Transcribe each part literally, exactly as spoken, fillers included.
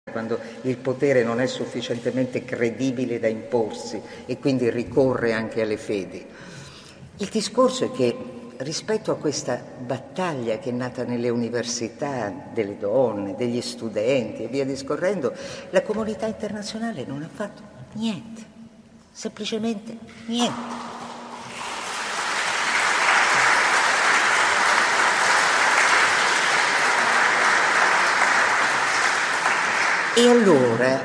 quando il potere non è sufficientemente credibile da imporsi e quindi ricorre anche alle fedi. Il discorso è che rispetto a questa battaglia che è nata nelle università, delle donne, degli studenti e via discorrendo, la comunità internazionale non ha fatto niente, semplicemente niente. E allora,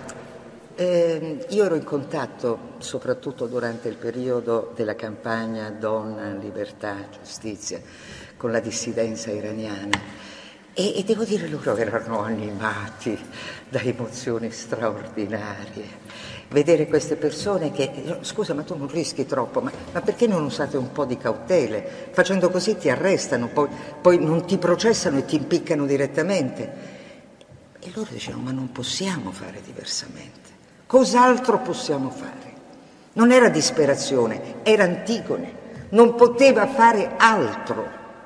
eh, io ero in contatto, soprattutto durante il periodo della campagna Donna, Libertà, Giustizia, con la dissidenza iraniana e, e devo dire loro erano animati da emozioni straordinarie. Vedere queste persone che, scusa ma tu non rischi troppo, ma, ma perché non usate un po' di cautele? Facendo così ti arrestano, poi, poi non ti processano e ti impiccano direttamente. E loro dicevano, ma non possiamo fare diversamente. Cos'altro possiamo fare? Non era disperazione, era Antigone. Non poteva fare altro.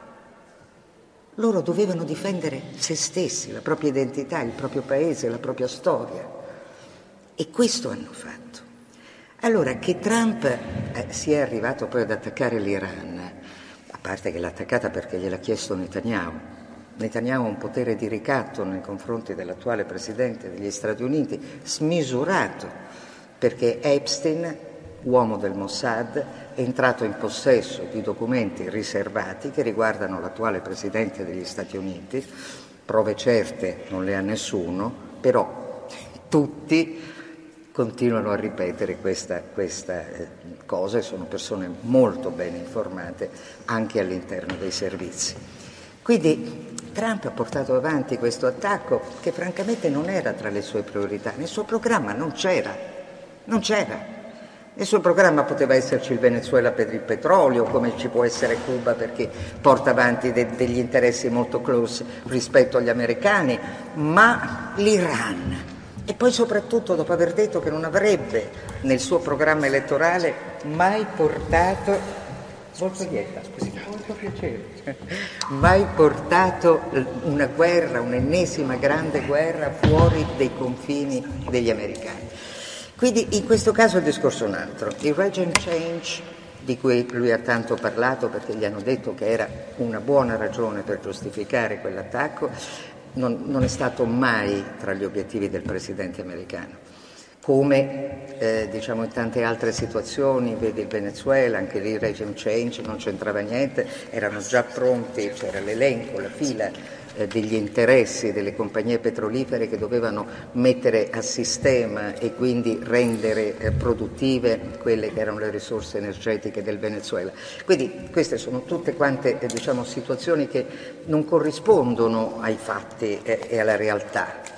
Loro dovevano difendere se stessi, la propria identità, il proprio paese, la propria storia. E questo hanno fatto. Allora, che Trump eh, sia arrivato poi ad attaccare l'Iran, a parte che l'ha attaccata perché gliel'ha chiesto Netanyahu, Netanyahu ha un potere di ricatto nei confronti dell'attuale presidente degli Stati Uniti, smisurato, perché Epstein, uomo del Mossad, è entrato in possesso di documenti riservati che riguardano l'attuale presidente degli Stati Uniti. Prove certe non le ha nessuno, però tutti continuano a ripetere questa, questa eh, cosa e sono persone molto ben informate anche all'interno dei servizi. Quindi Trump ha portato avanti questo attacco che francamente non era tra le sue priorità, nel suo programma non c'era, non c'era. Nel suo programma poteva esserci il Venezuela per il petrolio, come ci può essere Cuba perché porta avanti de- degli interessi molto close rispetto agli americani, ma l'Iran. E poi soprattutto dopo aver detto che non avrebbe nel suo programma elettorale mai portato... Molto lieta, molto piacere. Mai portato una guerra, un'ennesima grande guerra fuori dei confini degli americani. Quindi in questo caso il discorso è un altro. Il regime change, di cui lui ha tanto parlato perché gli hanno detto che era una buona ragione per giustificare quell'attacco, non, non è stato mai tra gli obiettivi del presidente americano. Come eh, diciamo in tante altre situazioni, vedi il Venezuela, anche lì il regime change non c'entrava niente, erano già pronti, c'era l'elenco, la fila eh, degli interessi delle compagnie petrolifere che dovevano mettere a sistema e quindi rendere eh, produttive quelle che erano le risorse energetiche del Venezuela. Quindi queste sono tutte quante eh, diciamo situazioni che non corrispondono ai fatti eh, e alla realtà.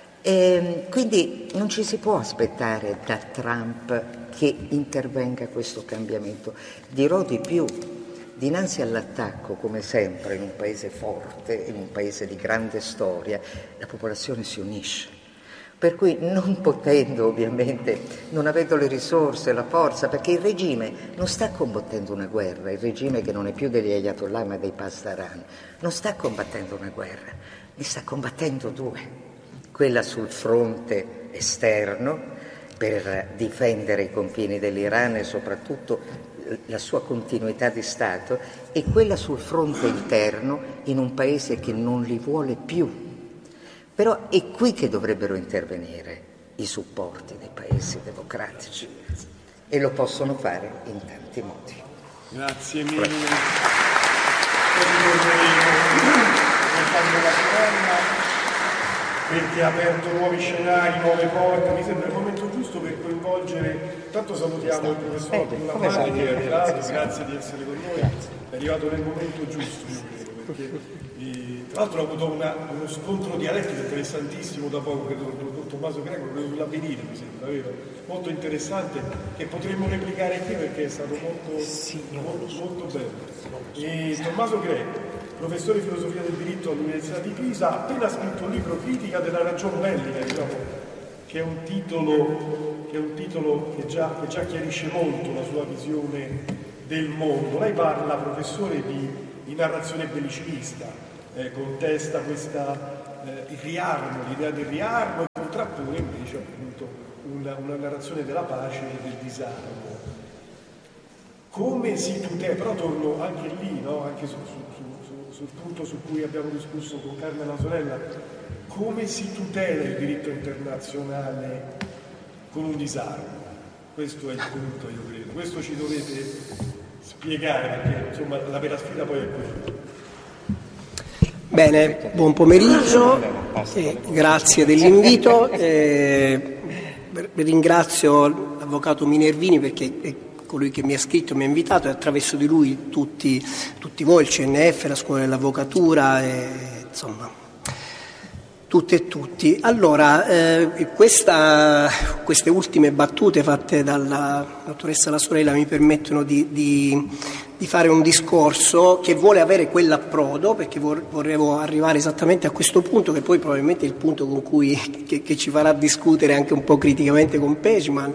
E quindi non ci si può aspettare da Trump che intervenga questo cambiamento. Dirò di più, dinanzi all'attacco, come sempre in un paese forte, in un paese di grande storia, la popolazione si unisce. Per cui non potendo ovviamente, non avendo le risorse, la forza, perché il regime non sta combattendo una guerra, il regime che non è più degli Ayatollah ma dei Pasdaran, non sta combattendo una guerra, ne sta combattendo due. Quella sul fronte esterno per difendere i confini dell'Iran e soprattutto la sua continuità di Stato e quella sul fronte interno in un paese che non li vuole più. Però è qui che dovrebbero intervenire i supporti dei paesi democratici e lo possono fare in tanti modi. Grazie mille. Perché ha aperto nuovi scenari, nuove porte, mi sembra il momento giusto per coinvolgere, tanto salutiamo il professor Lamaghi che è arrivato, grazie di essere con noi, è arrivato nel momento giusto, io credo, perché eh, tra l'altro ha avuto una, uno scontro dialettico interessantissimo da poco, credo, con il dottor Tommaso Greco, credo sull'Avvenire, mi sembra, vero? Molto interessante, che potremmo replicare qui perché è stato molto, molto, molto bello. E Tommaso Greco, professore di filosofia del diritto all'Università di Pisa, ha appena scritto un libro, Critica della ragion bellica, diciamo, che è un titolo che, è un titolo che, già, che già chiarisce molto la sua visione del mondo. Lei parla, professore, di, di narrazione bellicista, eh, contesta questa eh, il riarmo, l'idea del riarmo, e contrappone invece appunto una, una narrazione della pace e del disarmo. Come si tutela, però torno anche lì, no? Anche su, su, su, sul punto su cui abbiamo discusso con Carmen la sorella, come si tutela il diritto internazionale con un disarmo? Questo è il punto, io credo. Questo ci dovete spiegare, perché insomma la vera sfida poi è quella. Bene, buon pomeriggio, eh, grazie dell'invito. Eh, ringrazio l'avvocato Minervini perché è colui che mi ha scritto, mi ha invitato, e attraverso di lui tutti, tutti voi, il C N F, la Scuola dell'Avvocatura, e, insomma, tutte e tutti. Allora, eh, questa, queste ultime battute fatte dalla dottoressa La Sorella mi permettono di, di, di fare un discorso che vuole avere quell'approdo, perché vor, vorrevo arrivare esattamente a questo punto, che poi probabilmente è il punto con cui, che, che ci farà discutere anche un po' criticamente con Pageman,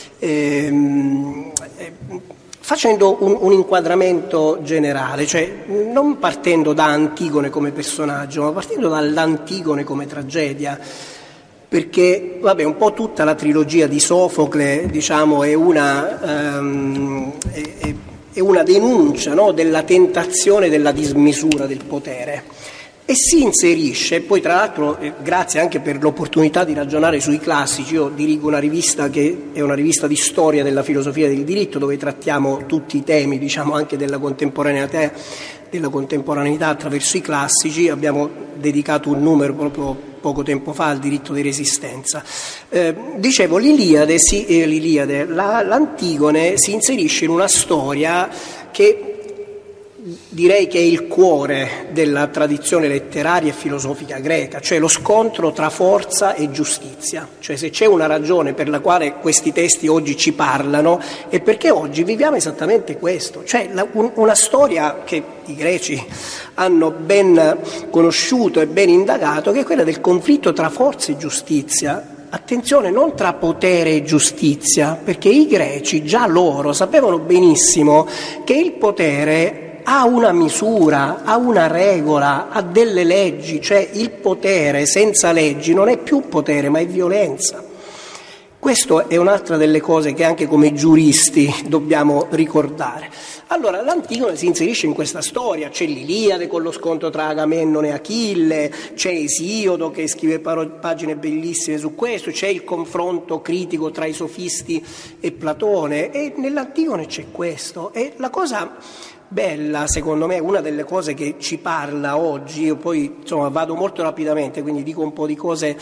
ehm, eh, facendo un, un inquadramento generale, cioè non partendo da Antigone come personaggio, ma partendo dall'Antigone come tragedia, perché vabbè, un po' tutta la trilogia di Sofocle, diciamo, è una, um, è, è, è una denuncia, no, della tentazione della dismisura del potere. E si inserisce, poi tra l'altro eh, grazie anche per l'opportunità di ragionare sui classici, io dirigo una rivista che è una rivista di storia della filosofia del diritto, dove trattiamo tutti i temi, diciamo, anche della contemporaneità, della contemporaneità attraverso i classici. Abbiamo dedicato un numero proprio poco tempo fa al diritto di resistenza. Eh, dicevo, l'Iliade, sì, eh, l'Iliade la, l'Antigone si inserisce in una storia che direi che è il cuore della tradizione letteraria e filosofica greca, cioè lo scontro tra forza e giustizia. Cioè, se c'è una ragione per la quale questi testi oggi ci parlano, è perché oggi viviamo esattamente questo, cioè la, un, una storia che i greci hanno ben conosciuto e ben indagato, che è quella del conflitto tra forza e giustizia. Attenzione, non tra potere e giustizia, perché i greci già loro sapevano benissimo che il potere ha una misura, ha una regola, ha delle leggi, cioè il potere senza leggi non è più potere ma è violenza. Questo è un'altra delle cose che anche come giuristi dobbiamo ricordare. Allora, l'Antigone si inserisce in questa storia, c'è l'Iliade con lo scontro tra Agamennone e Achille, c'è Esiodo che scrive pagine bellissime su questo, c'è il confronto critico tra i sofisti e Platone, e nell'Antigone c'è questo. E la cosa bella, secondo me, una delle cose che ci parla oggi, io poi insomma vado molto rapidamente, quindi dico un po' di cose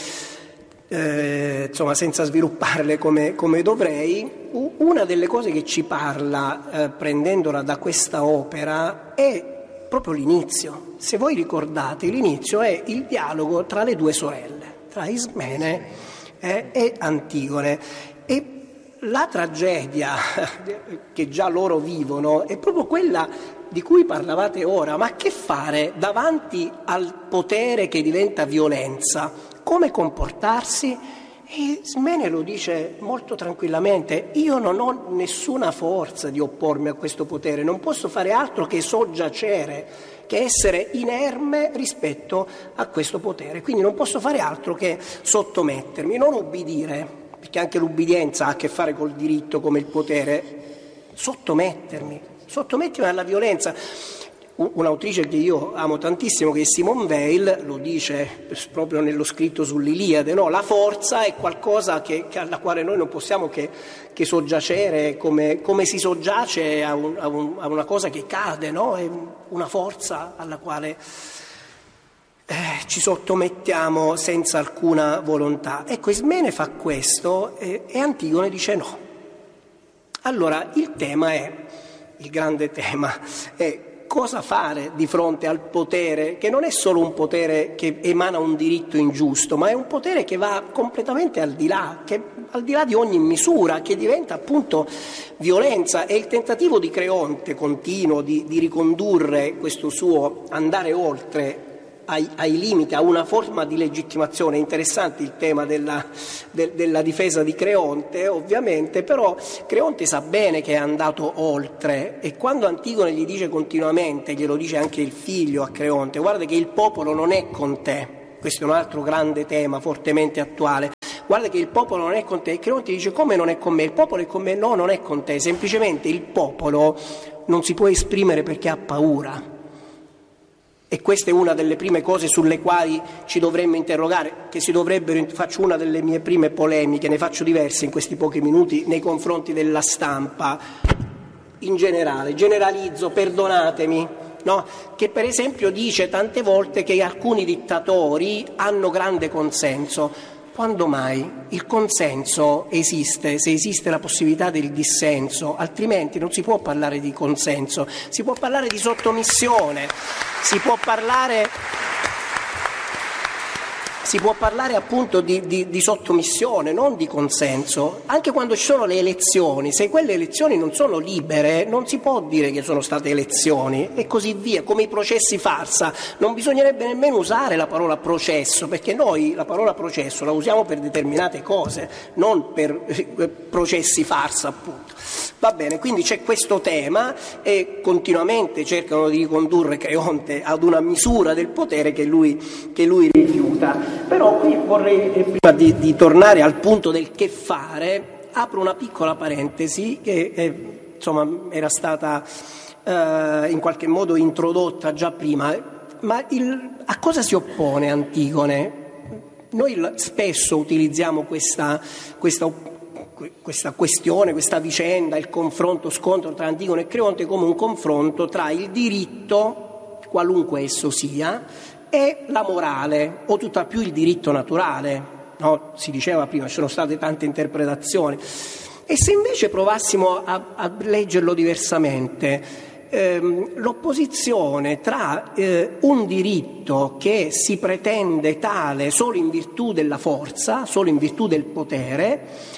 eh, insomma senza svilupparle come, come dovrei. Una delle cose che ci parla eh, prendendola da questa opera è proprio l'inizio. Se voi ricordate, l'inizio è il dialogo tra le due sorelle, tra Ismene eh, e Antigone, e la tragedia che già loro vivono è proprio quella di cui parlavate ora. Ma che fare davanti al potere che diventa violenza? Come comportarsi? E Ismene lo dice molto tranquillamente: io non ho nessuna forza di oppormi a questo potere, non posso fare altro che soggiacere, che essere inerme rispetto a questo potere, quindi non posso fare altro che sottomettermi, non ubbidire, perché anche l'ubbidienza ha a che fare col diritto come il potere, sottomettermi, sottomettermi alla violenza. Un'autrice che io amo tantissimo, che è Simone Weil, lo dice proprio nello scritto sull'Iliade, no? La forza è qualcosa che, che alla quale noi non possiamo che, che soggiacere, come, come si soggiace a, un, a, un, a una cosa che cade, no? È una forza alla quale eh, ci sottomettiamo senza alcuna volontà. Ecco, Ismene fa questo e, e Antigone dice no. Allora il tema è, il grande tema è: cosa fare di fronte al potere, che non è solo un potere che emana un diritto ingiusto, ma è un potere che va completamente al di là, che al di là di ogni misura, che diventa appunto violenza. E il tentativo di Creonte continuo di, di ricondurre questo suo andare oltre ai, ai limiti, a una forma di legittimazione. È interessante il tema della, de, della difesa di Creonte, ovviamente, però Creonte sa bene che è andato oltre, e quando Antigone gli dice continuamente, glielo dice anche il figlio a Creonte: guarda che il popolo non è con te, questo è un altro grande tema fortemente attuale. Guarda che il popolo non è con te. E Creonte dice: come non è con me? Il popolo è con me? No, non è con te. Semplicemente il popolo non si può esprimere perché ha paura. E questa è una delle prime cose sulle quali ci dovremmo interrogare, che si dovrebbero, faccio una delle mie prime polemiche, ne faccio diverse in questi pochi minuti, nei confronti della stampa in generale, generalizzo, perdonatemi, no? Che per esempio dice tante volte che alcuni dittatori hanno grande consenso. Quando mai? Il consenso esiste se esiste la possibilità del dissenso, altrimenti non si può parlare di consenso, si può parlare di sottomissione, si può parlare, si può parlare appunto di, di, di sottomissione, non di consenso. Anche quando ci sono le elezioni, se quelle elezioni non sono libere, non si può dire che sono state elezioni e così via, come i processi farsa. Non bisognerebbe nemmeno usare la parola processo, perché noi la parola processo la usiamo per determinate cose, non per processi farsa appunto. Va bene, quindi c'è questo tema e continuamente cercano di ricondurre Creonte ad una misura del potere che lui, che lui rifiuta. Però qui vorrei, prima di, di tornare al punto del che fare, apro una piccola parentesi che eh, insomma era stata eh, in qualche modo introdotta già prima. Ma il, a cosa si oppone Antigone? Noi spesso utilizziamo questa, questa questa questione, questa vicenda, il confronto, scontro tra Antigone e Creonte come un confronto tra il diritto, qualunque esso sia, e la morale, o tutt'al più il diritto naturale, no? Si diceva prima, ci sono state tante interpretazioni. E se invece provassimo a, a leggerlo diversamente, ehm, l'opposizione tra eh, un diritto che si pretende tale solo in virtù della forza, solo in virtù del potere,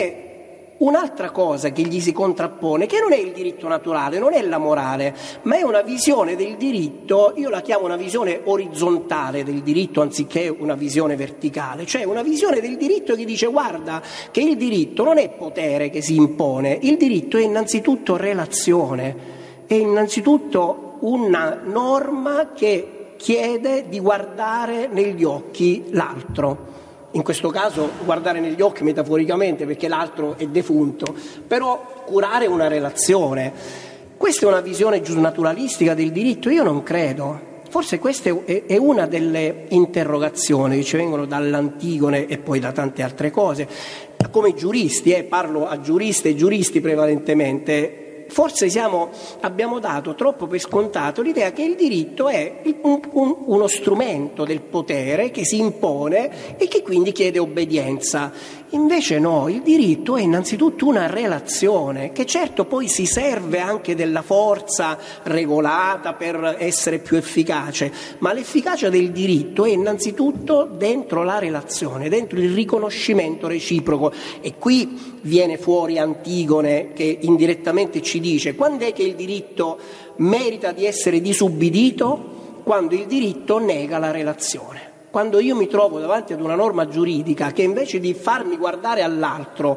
e un'altra cosa che gli si contrappone, che non è il diritto naturale, non è la morale, ma è una visione del diritto, io la chiamo una visione orizzontale del diritto anziché una visione verticale, cioè una visione del diritto che dice: guarda che il diritto non è potere che si impone, il diritto è innanzitutto relazione, è innanzitutto una norma che chiede di guardare negli occhi l'altro. In questo caso guardare negli occhi metaforicamente, perché l'altro è defunto, però curare una relazione. Questa è una visione giusnaturalistica del diritto? Io non credo. Forse questa è una delle interrogazioni che ci vengono dall'Antigone e poi da tante altre cose. Come giuristi, eh, parlo a giuristi e giuristi prevalentemente, forse siamo, abbiamo dato troppo per scontato l'idea che il diritto è un, un, uno strumento del potere che si impone e che quindi chiede obbedienza. Invece no, il diritto è innanzitutto una relazione che certo poi si serve anche della forza regolata per essere più efficace, ma l'efficacia del diritto è innanzitutto dentro la relazione, dentro il riconoscimento reciproco. E qui viene fuori Antigone che indirettamente ci dice: quando è che il diritto merita di essere disubbidito? Quando il diritto nega la relazione. Quando io mi trovo davanti ad una norma giuridica che invece di farmi guardare all'altro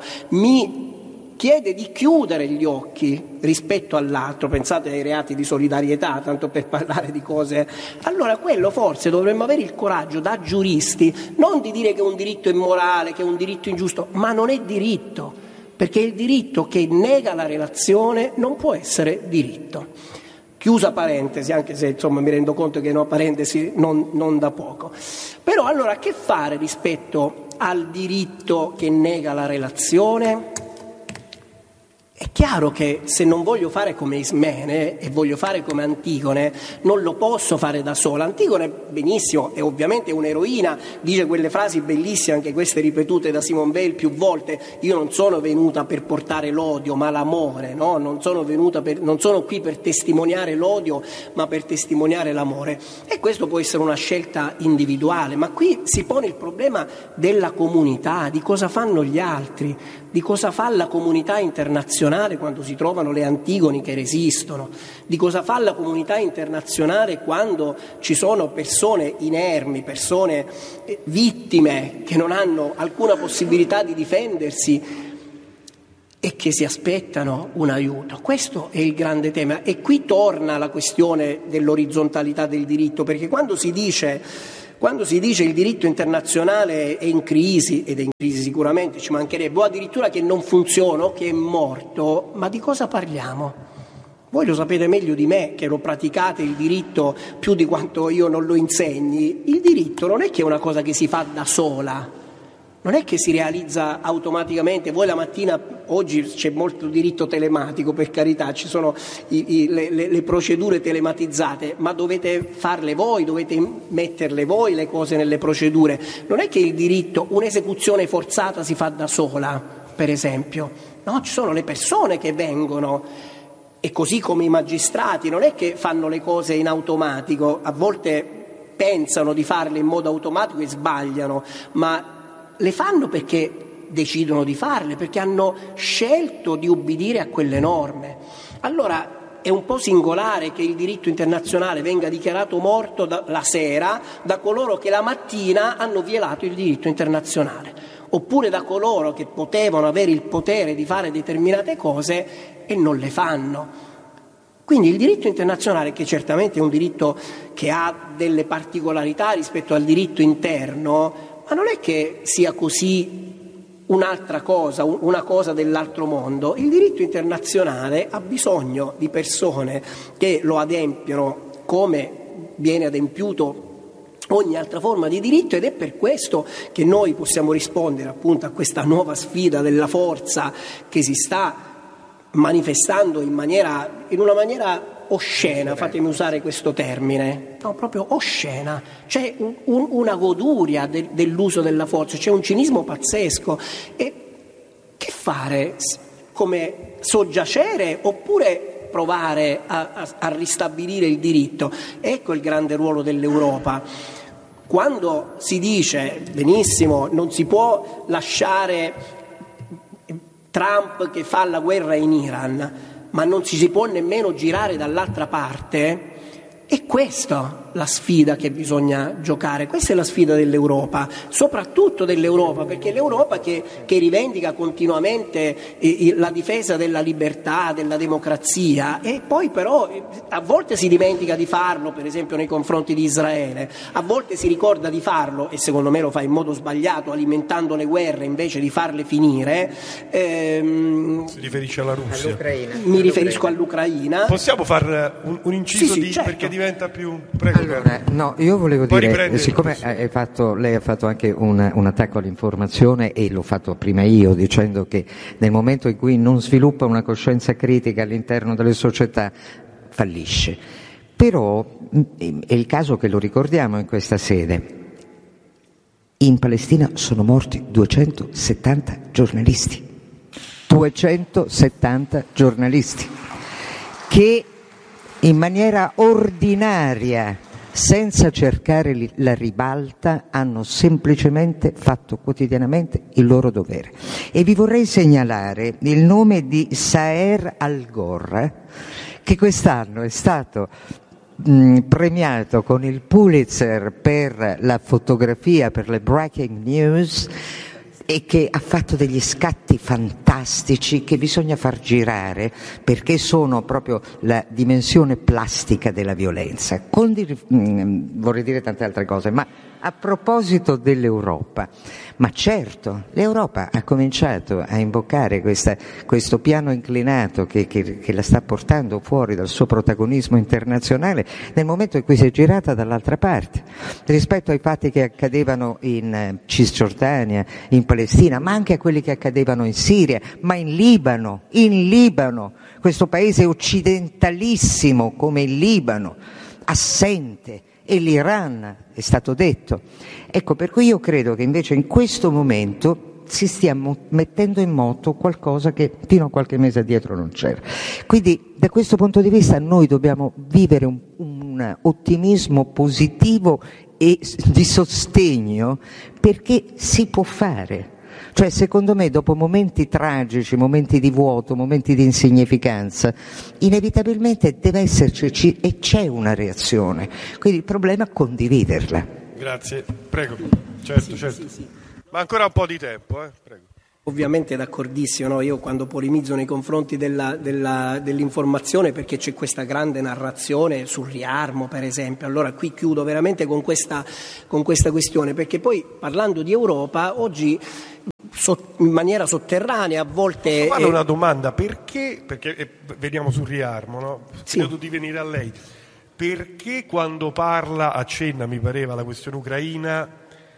mi chiede di chiudere gli occhi rispetto all'altro, pensate ai reati di solidarietà, tanto per parlare di cose, allora quello forse dovremmo avere il coraggio da giuristi non di dire che un diritto è immorale, che è un diritto ingiusto, ma non è diritto, perché il diritto che nega la relazione non può essere diritto. Chiusa parentesi, anche se insomma mi rendo conto che è una parentesi non, non da poco. Però allora che fare rispetto al diritto che nega la relazione? È chiaro che se non voglio fare come Ismene e voglio fare come Antigone, non lo posso fare da sola. Antigone benissimo, è ovviamente un'eroina, dice quelle frasi bellissime, anche queste ripetute da Simone Weil più volte: io non sono venuta per portare l'odio ma l'amore, no? non, sono venuta per, non sono qui per testimoniare l'odio ma per testimoniare l'amore. E questo può essere una scelta individuale, ma qui si pone il problema della comunità, di cosa fanno gli altri, di cosa fa la comunità internazionale quando si trovano le Antigoni che resistono, di cosa fa la comunità internazionale quando ci sono persone inermi, persone vittime che non hanno alcuna possibilità di difendersi e che si aspettano un aiuto. Questo è il grande tema, e qui torna la questione dell'orizzontalità del diritto, perché quando si dice Quando si dice il diritto internazionale è in crisi, ed è in crisi sicuramente, ci mancherebbe, o addirittura che non funziona o che è morto, ma di cosa parliamo? Voi lo sapete meglio di me, che lo praticate il diritto più di quanto io non lo insegni. Il diritto non è che è una cosa che si fa da sola, non è che si realizza automaticamente. Voi la mattina, oggi c'è molto diritto telematico, per carità, ci sono i, i, le, le, le procedure telematizzate, ma dovete farle voi, dovete metterle voi le cose nelle procedure. Non è che il diritto, un'esecuzione forzata si fa da sola, per esempio. No, ci sono le persone che vengono. E così come i magistrati, non è che fanno le cose in automatico, a volte pensano di farle in modo automatico e sbagliano, ma le fanno perché decidono di farle, perché hanno scelto di ubbidire a quelle norme. Allora è un po' singolare che il diritto internazionale venga dichiarato morto da, la sera da coloro che la mattina hanno violato il diritto internazionale, oppure da coloro che potevano avere il potere di fare determinate cose e non le fanno. Quindi il diritto internazionale, che certamente è un diritto che ha delle particolarità rispetto al diritto interno, ma non è che sia così un'altra cosa, una cosa dell'altro mondo. Il diritto internazionale ha bisogno di persone che lo adempiono come viene adempiuto ogni altra forma di diritto, ed è per questo che noi possiamo rispondere appunto a questa nuova sfida della forza che si sta manifestando in maniera, in una maniera oscena, fatemi usare questo termine, no, proprio oscena. C'è un, un, una goduria de, dell'uso della forza, c'è un cinismo pazzesco. E che fare? Come soggiacere oppure provare a, a, a ristabilire il diritto? Ecco il grande ruolo dell'Europa. Quando si dice, benissimo, non si può lasciare Trump che fa la guerra in Iran, ma non ci si può nemmeno girare dall'altra parte, è questa la sfida che bisogna giocare, questa è la sfida dell'Europa, soprattutto dell'Europa, perché l'Europa che, che rivendica continuamente eh, la difesa della libertà, della democrazia, e poi però eh, a volte si dimentica di farlo, per esempio nei confronti di Israele, a volte si ricorda di farlo, e secondo me lo fa in modo sbagliato, alimentando le guerre invece di farle finire. Ehm, si riferisce alla Russia? All'Ucraina. Mi riferisco all'Ucraina. Possiamo far un, un inciso sì, sì, di, certo. perché diventa più... Prego. Allora, no, io volevo Poi dire, siccome hai fatto, lei ha fatto anche un, un attacco all'informazione, e l'ho fatto prima io, dicendo che nel momento in cui non sviluppa una coscienza critica all'interno delle società fallisce. Però è il caso che lo ricordiamo in questa sede. In Palestina sono morti duecentosettanta giornalisti. duecentosettanta giornalisti che in maniera ordinaria, senza cercare la ribalta, hanno semplicemente fatto quotidianamente il loro dovere. E vi vorrei segnalare il nome di Saer Al-Gor, che quest'anno è stato mh, premiato con il Pulitzer per la fotografia, per le breaking news, e che ha fatto degli scatti fantastici che bisogna far girare, perché sono proprio la dimensione plastica della violenza. Condi- mh, vorrei dire tante altre cose, ma a proposito dell'Europa, ma certo, l'Europa ha cominciato a imboccare questa, questo piano inclinato che, che, che la sta portando fuori dal suo protagonismo internazionale nel momento in cui si è girata dall'altra parte, rispetto ai fatti che accadevano in Cisgiordania, in Palestina, ma anche a quelli che accadevano in Siria, ma in Libano, in Libano, questo paese occidentalissimo come il Libano, assente, e l'Iran, è stato detto. Ecco, per cui io credo che invece in questo momento si stia mettendo in moto qualcosa che fino a qualche mese addietro non c'era. Quindi da questo punto di vista noi dobbiamo vivere un, un ottimismo positivo e di sostegno, perché si può fare. Cioè, secondo me, dopo momenti tragici, momenti di vuoto, momenti di insignificanza, inevitabilmente deve esserci e c'è una reazione. Quindi il problema è condividerla. Grazie. Prego. Certo, sì, certo. Sì, sì. Ma ancora un po' di tempo, eh? Prego. Ovviamente d'accordissimo, no? Io quando polemizzo nei confronti della, della, dell'informazione, perché c'è questa grande narrazione sul riarmo, per esempio, allora qui chiudo veramente con questa, con questa questione, perché poi parlando di Europa oggi so, in maniera sotterranea a volte... Posso fare una domanda, perché, perché eh, veniamo sul riarmo, no? Sì. Credo di venire a lei, perché quando parla, accenna mi pareva la questione ucraina,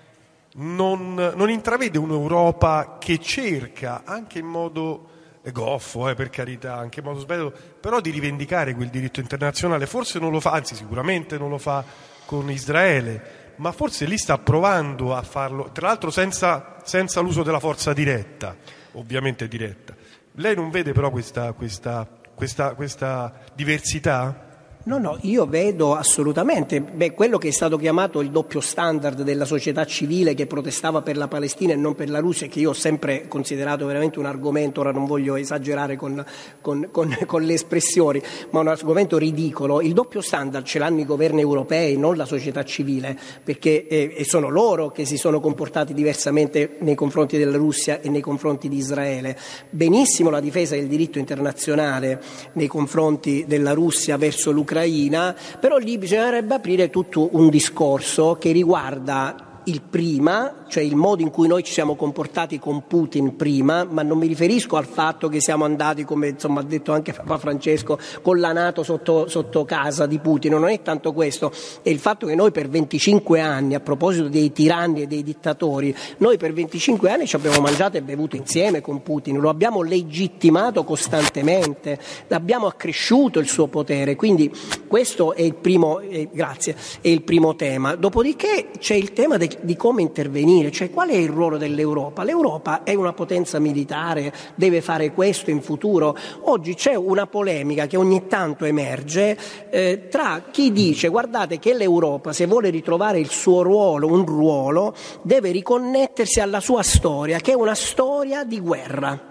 Non, non intravede un'Europa che cerca, anche in modo goffo, eh, per carità, anche in modo sbagliato, però di rivendicare quel diritto internazionale? Forse non lo fa, anzi sicuramente non lo fa con Israele, ma forse lì sta provando a farlo, tra l'altro senza, senza l'uso della forza diretta, ovviamente diretta. Lei non vede però questa, questa, questa, questa diversità? No, no, io vedo assolutamente, beh, quello che è stato chiamato il doppio standard della società civile che protestava per la Palestina e non per la Russia, che io ho sempre considerato veramente un argomento, ora non voglio esagerare con, con, con, con le espressioni, ma un argomento ridicolo. Il doppio standard ce l'hanno i governi europei, non la società civile, perché eh, e sono loro che si sono comportati diversamente nei confronti della Russia e nei confronti di Israele. Benissimo la difesa del diritto internazionale nei confronti della Russia verso l'Ucraina, però lì bisognerebbe aprire tutto un discorso che riguarda il prima, cioè il modo in cui noi ci siamo comportati con Putin prima, ma non mi riferisco al fatto che siamo andati, come insomma ha detto anche Papa Francesco, con la NATO sotto, sotto casa di Putin, non è tanto questo, è il fatto che noi per venticinque anni, a proposito dei tiranni e dei dittatori, noi per venticinque anni ci abbiamo mangiato e bevuto insieme con Putin, lo abbiamo legittimato costantemente, abbiamo accresciuto il suo potere, quindi questo è il primo, eh, grazie, è il primo tema. Dopodiché c'è il tema de, di come intervenire, cioè qual è il ruolo dell'Europa? L'Europa è una potenza militare, deve fare questo in futuro. Oggi c'è una polemica che ogni tanto emerge eh, tra chi dice guardate che l'Europa, se vuole ritrovare il suo ruolo, un ruolo, deve riconnettersi alla sua storia, che è una storia di guerra.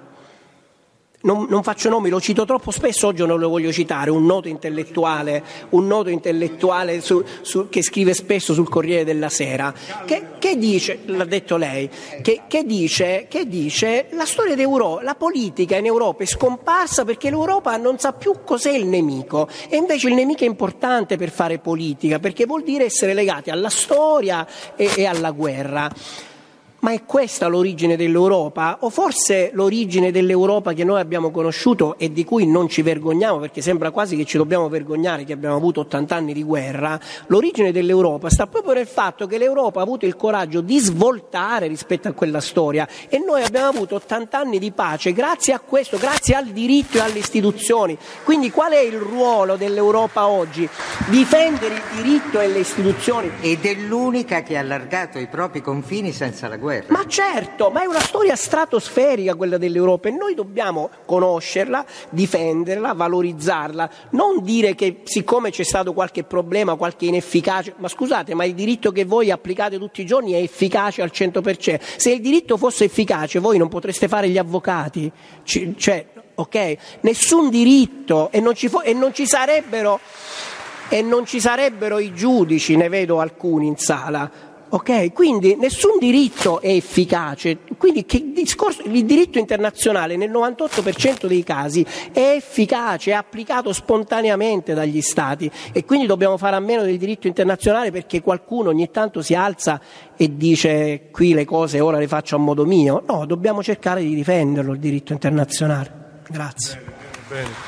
Non, non faccio nomi, lo cito troppo spesso, oggi non lo voglio citare, un noto intellettuale, un noto intellettuale su, su, che scrive spesso sul Corriere della Sera, che, che dice, l'ha detto lei, che, che, dice, che dice la storia d'Europa, la politica in Europa è scomparsa perché l'Europa non sa più cos'è il nemico, e invece il nemico è importante per fare politica, perché vuol dire essere legati alla storia e, e alla guerra. Ma è questa l'origine dell'Europa? O forse l'origine dell'Europa che noi abbiamo conosciuto e di cui non ci vergogniamo, perché sembra quasi che ci dobbiamo vergognare che abbiamo avuto ottanta anni di guerra, l'origine dell'Europa sta proprio nel fatto che l'Europa ha avuto il coraggio di svoltare rispetto a quella storia, e noi abbiamo avuto ottanta anni di pace grazie a questo, grazie al diritto e alle istituzioni. Quindi qual è il ruolo dell'Europa oggi? Difendere il diritto e le istituzioni. Ed è l'unica che ha allargato i propri confini senza la guerra. Ma certo, ma è una storia stratosferica quella dell'Europa, e noi dobbiamo conoscerla, difenderla, valorizzarla, non dire che siccome c'è stato qualche problema, qualche inefficacia, ma scusate, ma il diritto che voi applicate tutti i giorni è efficace al cento per cento? Se il diritto fosse efficace voi non potreste fare gli avvocati, C- cioè, ok? Nessun diritto, e non ci, fo- e non ci sarebbero e non ci sarebbero i giudici, ne vedo alcuni in sala. Ok, quindi nessun diritto è efficace, quindi che discorso, il diritto internazionale nel novantotto per cento dei casi è efficace, è applicato spontaneamente dagli Stati, e quindi dobbiamo fare a meno del diritto internazionale perché qualcuno ogni tanto si alza e dice qui le cose ora le faccio a modo mio. No, dobbiamo cercare di difenderlo il diritto internazionale. Grazie. Bene, bene.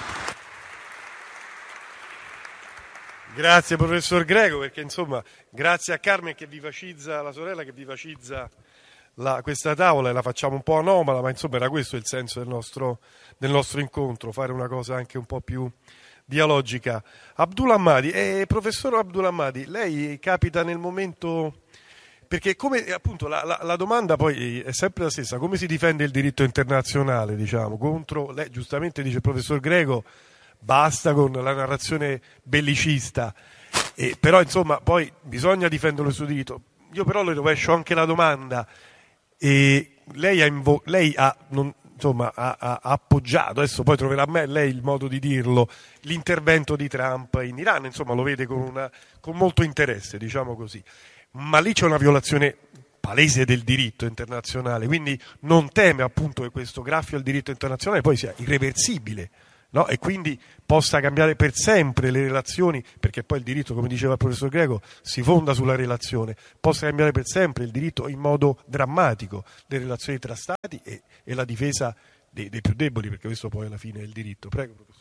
Grazie professor Greco, perché insomma grazie a Carmen che vivacizza, la sorella che vivacizza la, questa tavola, e la facciamo un po' anomala, ma insomma era questo il senso del nostro, del nostro incontro, fare una cosa anche un po' più dialogica. Abdul Hamadi, eh, professor Abdul Hamadi, lei capita nel momento, perché come appunto la, la, la domanda poi è sempre la stessa, come si difende il diritto internazionale, diciamo, contro, lei giustamente dice il professor Greco, basta con la narrazione bellicista, eh, però insomma poi bisogna difendere il suo diritto. Io però le rovescio anche la domanda, e lei ha, invo- lei ha, non, insomma, ha, ha appoggiato, adesso poi troverà a me lei il modo di dirlo, l'intervento di Trump in Iran, insomma lo vede con, una, con molto interesse, diciamo così, ma lì c'è una violazione palese del diritto internazionale, quindi non teme appunto che questo graffio al diritto internazionale poi sia irreversibile, no? E quindi possa cambiare per sempre le relazioni, perché poi il diritto, come diceva il professor Greco, si fonda sulla relazione, possa cambiare per sempre il diritto in modo drammatico, le relazioni tra stati e, e la difesa dei, dei più deboli, perché questo poi alla fine è il diritto. Prego, professore.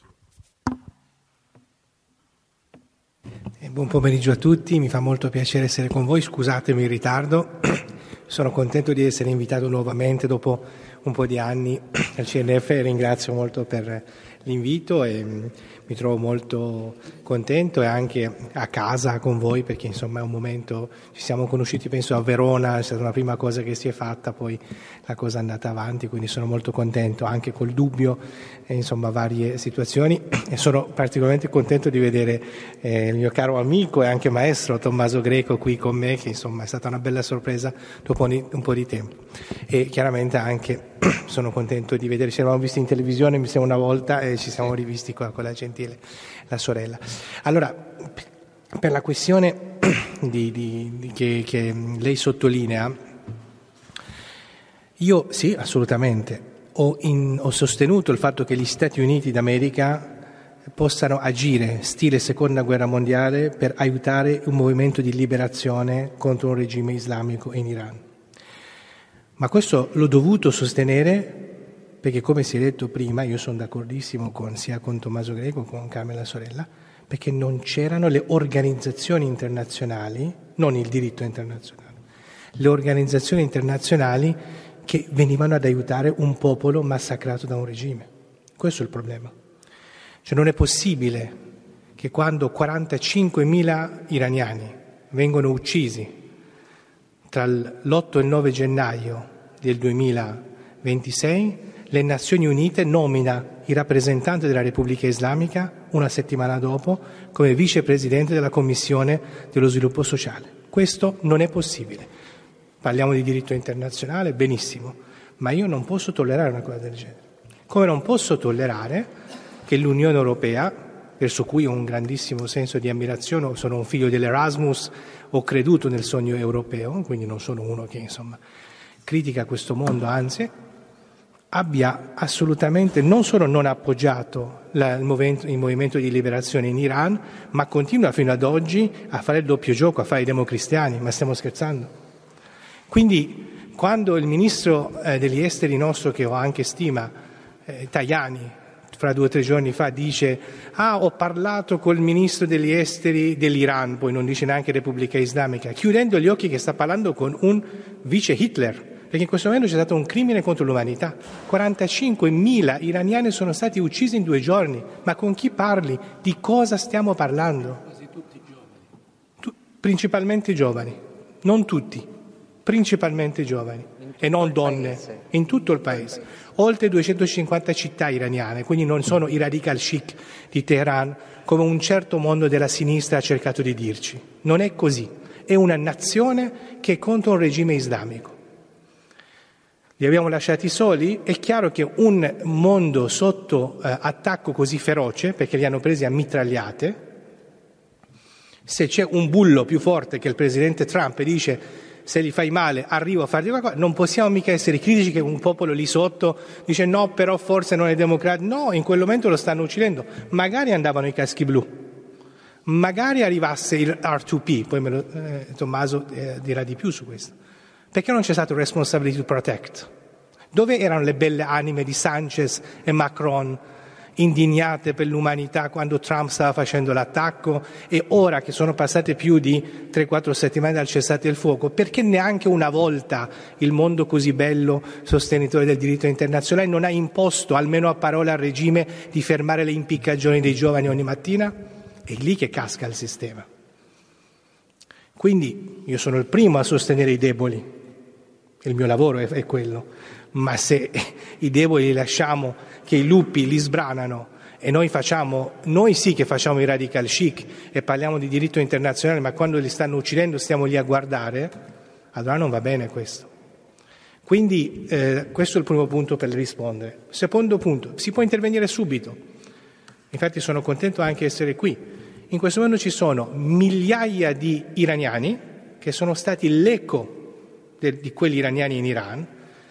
Buon pomeriggio a tutti, mi fa molto piacere essere con voi, scusatemi il ritardo, sono contento di essere invitato nuovamente dopo un po' di anni al C N F e ringrazio molto per l'invito e mi trovo molto contento e anche a casa con voi perché insomma è un momento, ci siamo conosciuti penso a Verona, è stata una prima cosa che si è fatta, poi la cosa è andata avanti, quindi sono molto contento anche col dubbio e insomma varie situazioni e sono particolarmente contento di vedere eh, il mio caro amico e anche maestro Tommaso Greco qui con me, che insomma è stata una bella sorpresa dopo un po' di tempo e chiaramente anche sono contento di vedere, ci eravamo visti in televisione mi sembra una volta e ci siamo rivisti con, con la Gentile, la sorella. Allora, per la questione di, di, di che, che lei sottolinea, io sì, assolutamente, ho, in, ho sostenuto il fatto che gli Stati Uniti d'America possano agire stile seconda guerra mondiale per aiutare un movimento di liberazione contro un regime islamico in Iran. Ma questo l'ho dovuto sostenere perché, come si è detto prima, io sono d'accordissimo con, sia con Tommaso Greco che con Carmela Sorella, perché non c'erano le organizzazioni internazionali, non il diritto internazionale, le organizzazioni internazionali che venivano ad aiutare un popolo massacrato da un regime. Questo è il problema. Cioè non è possibile che quando quarantacinquemila iraniani vengono uccisi tra l'otto e il nove gennaio del duemilaventisei, le Nazioni Unite nomina il rappresentante della Repubblica Islamica una settimana dopo come vicepresidente della Commissione dello Sviluppo Sociale. Questo non è possibile. Parliamo di diritto internazionale, benissimo, ma io non posso tollerare una cosa del genere. Come non posso tollerare che l'Unione Europea, verso cui ho un grandissimo senso di ammirazione, sono un figlio dell'Erasmus, ho creduto nel sogno europeo, quindi non sono uno che insomma critica questo mondo, anzi abbia assolutamente non solo non appoggiato la, il, movimento, il movimento di liberazione in Iran, ma continua fino ad oggi a fare il doppio gioco, a fare i democristiani, ma stiamo scherzando? Quindi quando il ministro eh, degli esteri nostro, che ho anche stima, eh, Tajani, fra due o tre giorni fa dice ah ho parlato col ministro degli esteri dell'Iran, poi non dice neanche Repubblica Islamica, chiudendo gli occhi che sta parlando con un vice Hitler, perché in questo momento c'è stato un crimine contro l'umanità. quarantacinquemila iraniani sono stati uccisi in due giorni, ma con chi parli? Di cosa stiamo parlando? Quasi tutti giovani. Tu, principalmente giovani, non tutti, principalmente giovani e non donne, in tutto il paese. Oltre duecentocinquanta città iraniane, quindi non sono i radical chic di Teheran, come un certo mondo della sinistra ha cercato di dirci. Non è così. È una nazione che è contro un regime islamico. Li abbiamo lasciati soli? È chiaro che un mondo sotto eh, attacco così feroce, perché li hanno presi a mitragliate, se c'è un bullo più forte che il presidente Trump e dice se gli fai male arrivo a fargli qualcosa, non possiamo mica essere critici che un popolo lì sotto dice no, però forse non è democratico. No, in quel momento lo stanno uccidendo. Magari andavano i caschi blu, magari arrivasse il R due P, poi me lo, eh, Tommaso eh, dirà di più su questo. Perché non c'è stato responsibility to protect? Dove erano le belle anime di Sanchez e Macron, indignate per l'umanità quando Trump stava facendo l'attacco, e ora che sono passate più di tre quattro settimane dal cessate il fuoco, perché neanche una volta il mondo così bello, sostenitore del diritto internazionale, non ha imposto, almeno a parole, al regime di fermare le impiccagioni dei giovani ogni mattina? È lì che casca il sistema. Quindi io sono il primo a sostenere i deboli, il mio lavoro è, è quello, ma se i deboli li lasciamo che i lupi li sbranano e noi facciamo, noi sì che facciamo i radical chic e parliamo di diritto internazionale, ma quando li stanno uccidendo stiamo lì a guardare, allora non va bene questo. Quindi eh, questo è il primo punto per rispondere. Secondo punto, si può intervenire subito. Infatti sono contento anche di essere qui. In questo momento ci sono migliaia di iraniani che sono stati l'eco de, di quelli iraniani in Iran,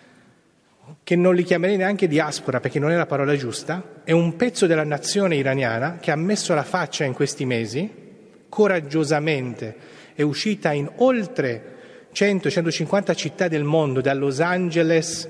che non li chiamerei neanche diaspora perché non è la parola giusta, è un pezzo della nazione iraniana che ha messo la faccia in questi mesi, coraggiosamente è uscita in oltre cento centocinquanta città del mondo, da Los Angeles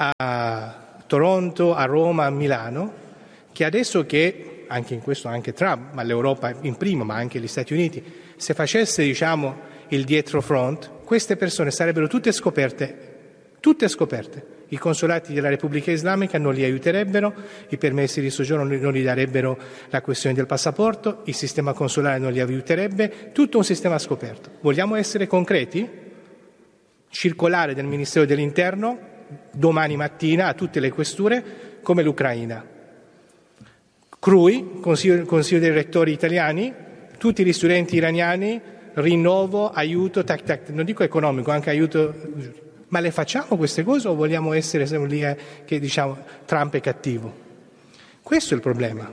a Toronto, a Roma, a Milano, che adesso che, anche in questo anche Trump, ma l'Europa in primo, ma anche gli Stati Uniti, se facesse diciamo il dietro front, queste persone sarebbero tutte scoperte, tutte scoperte. I consolati della Repubblica Islamica non li aiuterebbero, i permessi di soggiorno non gli darebbero la questione del passaporto, il sistema consolare non li aiuterebbe, tutto un sistema scoperto. Vogliamo essere concreti? Circolare del Ministero dell'Interno domani mattina a tutte le questure come l'Ucraina. C R U I, Consiglio, Consiglio dei Rettori Italiani, tutti gli studenti iraniani, rinnovo, aiuto, tac, tac, non dico economico, anche aiuto. Ma le facciamo queste cose o vogliamo essere sempre lì eh, che diciamo Trump è cattivo? Questo è il problema.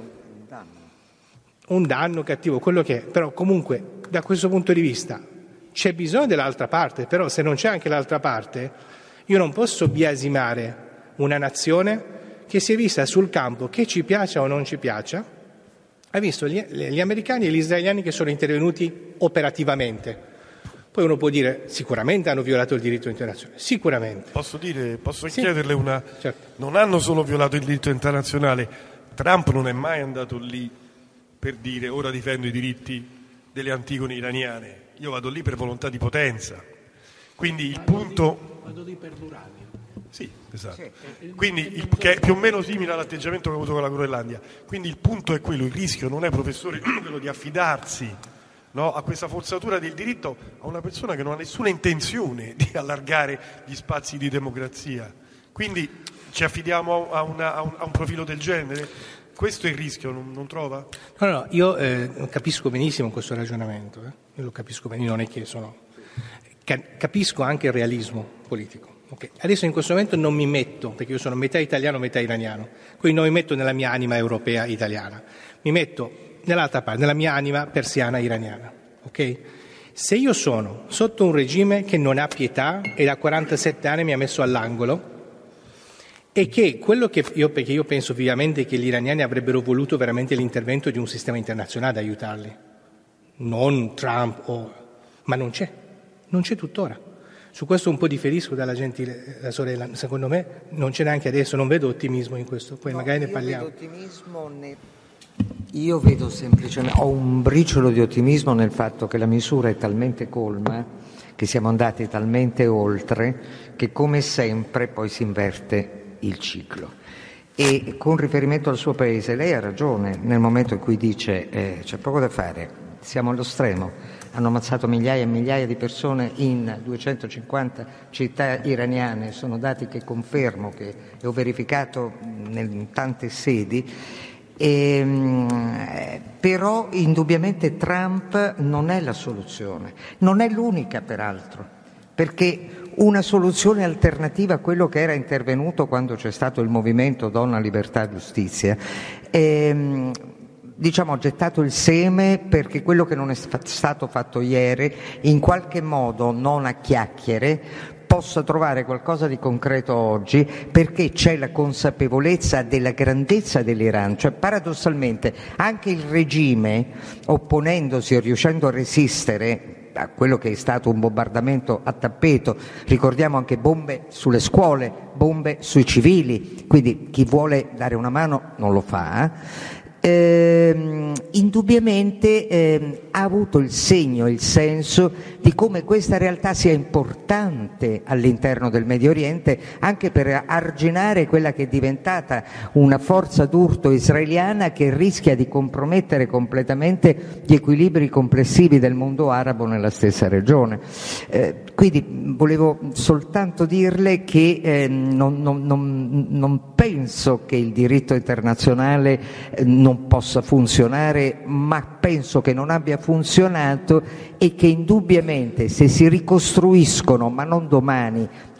Un danno cattivo, quello che è. Però comunque da questo punto di vista c'è bisogno dell'altra parte, però se non c'è anche l'altra parte, io non posso biasimare una nazione che si è vista sul campo, che ci piaccia o non ci piaccia, ha visto gli, gli americani e gli israeliani che sono intervenuti operativamente. Poi uno può dire sicuramente hanno violato il diritto internazionale, sicuramente. Posso dire, posso sì. chiederle una... Certo. Non hanno solo violato il diritto internazionale, Trump non è mai andato lì per dire ora difendo i diritti delle Antigone iraniane. Io vado lì per volontà di potenza. Quindi il punto... Vado lì per Durani. Sì, esatto. Quindi il, che è più o meno simile all'atteggiamento che ha avuto con la Groenlandia. Quindi il punto è quello, il rischio non è, professore, quello di affidarsi, no, a questa forzatura del diritto a una persona che non ha nessuna intenzione di allargare gli spazi di democrazia. Quindi ci affidiamo a, una, a, un, a un profilo del genere? Questo è il rischio, non, non trova? No, no, io eh, capisco benissimo questo ragionamento, eh. Io lo capisco benissimo, non è che sono... Capisco anche il realismo politico. Okay. Adesso in questo momento non mi metto, perché io sono metà italiano, metà iraniano, quindi non mi metto nella mia anima europea italiana, mi metto nell'altra parte, nella mia anima persiana iraniana. Okay? Se io sono sotto un regime che non ha pietà e da quarantasette anni mi ha messo all'angolo, e che quello che io, perché io penso ovviamente che gli iraniani avrebbero voluto veramente l'intervento di un sistema internazionale ad aiutarli, non Trump, o, ma non c'è, non c'è tuttora. Su questo un po' differisco dalla gentile la sorella, secondo me non c'è neanche adesso, non vedo ottimismo in questo, poi no, magari ne parliamo. Vedo ottimismo ne... Io vedo semplicemente, ho un briciolo di ottimismo nel fatto che la misura è talmente colma, che siamo andati talmente oltre, che come sempre poi si inverte il ciclo. E con riferimento al suo paese, lei ha ragione nel momento in cui dice eh, c'è poco da fare, siamo allo stremo. Hanno ammazzato migliaia e migliaia di persone in duecentocinquanta città iraniane, sono dati che confermo, che ho verificato in tante sedi, e, però indubbiamente Trump non è la soluzione, non è l'unica peraltro, perché una soluzione alternativa a quello che era intervenuto quando c'è stato il movimento Donna, Libertà, Giustizia, ehm, diciamo, ha gettato il seme perché quello che non è stato fatto ieri, in qualche modo, non a chiacchiere, possa trovare qualcosa di concreto oggi, perché c'è la consapevolezza della grandezza dell'Iran. Cioè, paradossalmente, anche il regime, opponendosi o riuscendo a resistere a quello che è stato un bombardamento a tappeto, ricordiamo anche bombe sulle scuole, bombe sui civili, quindi chi vuole dare una mano non lo fa, Eh, indubbiamente eh, ha avuto il segno, il senso di come questa realtà sia importante all'interno del Medio Oriente, anche per arginare quella che è diventata una forza d'urto israeliana che rischia di compromettere completamente gli equilibri complessivi del mondo arabo nella stessa regione. Eh, quindi volevo soltanto dirle che eh, non, non, non, non penso che il diritto internazionale eh, non non possa funzionare, ma penso che non abbia funzionato e che indubbiamente se si ricostruiscono, ma non domani,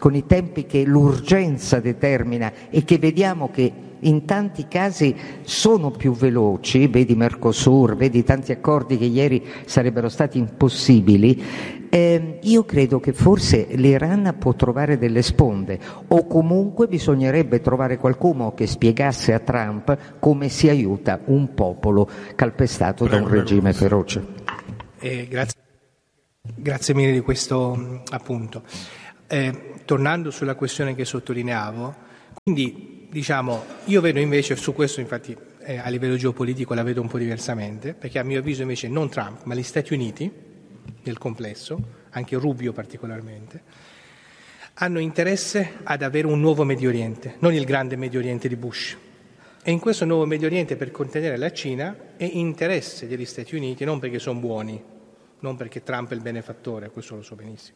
con i tempi che l'urgenza determina e che vediamo che in tanti casi sono più veloci, vedi Mercosur, vedi tanti accordi che ieri sarebbero stati impossibili, eh, io credo che forse l'Iran può trovare delle sponde, o comunque bisognerebbe trovare qualcuno che spiegasse a Trump come si aiuta un popolo calpestato prego, da un regime prego. feroce. Eh, grazie. Grazie mille di questo appunto. Eh, tornando sulla questione che sottolineavo, quindi diciamo, io vedo invece su questo, infatti eh, a livello geopolitico la vedo un po' diversamente, perché a mio avviso invece non Trump, ma gli Stati Uniti nel complesso, anche Rubio particolarmente, hanno interesse ad avere un nuovo Medio Oriente, non il grande Medio Oriente di Bush. E in questo nuovo Medio Oriente, per contenere la Cina, è interesse degli Stati Uniti, non perché sono buoni, non perché Trump è il benefattore, questo lo so benissimo.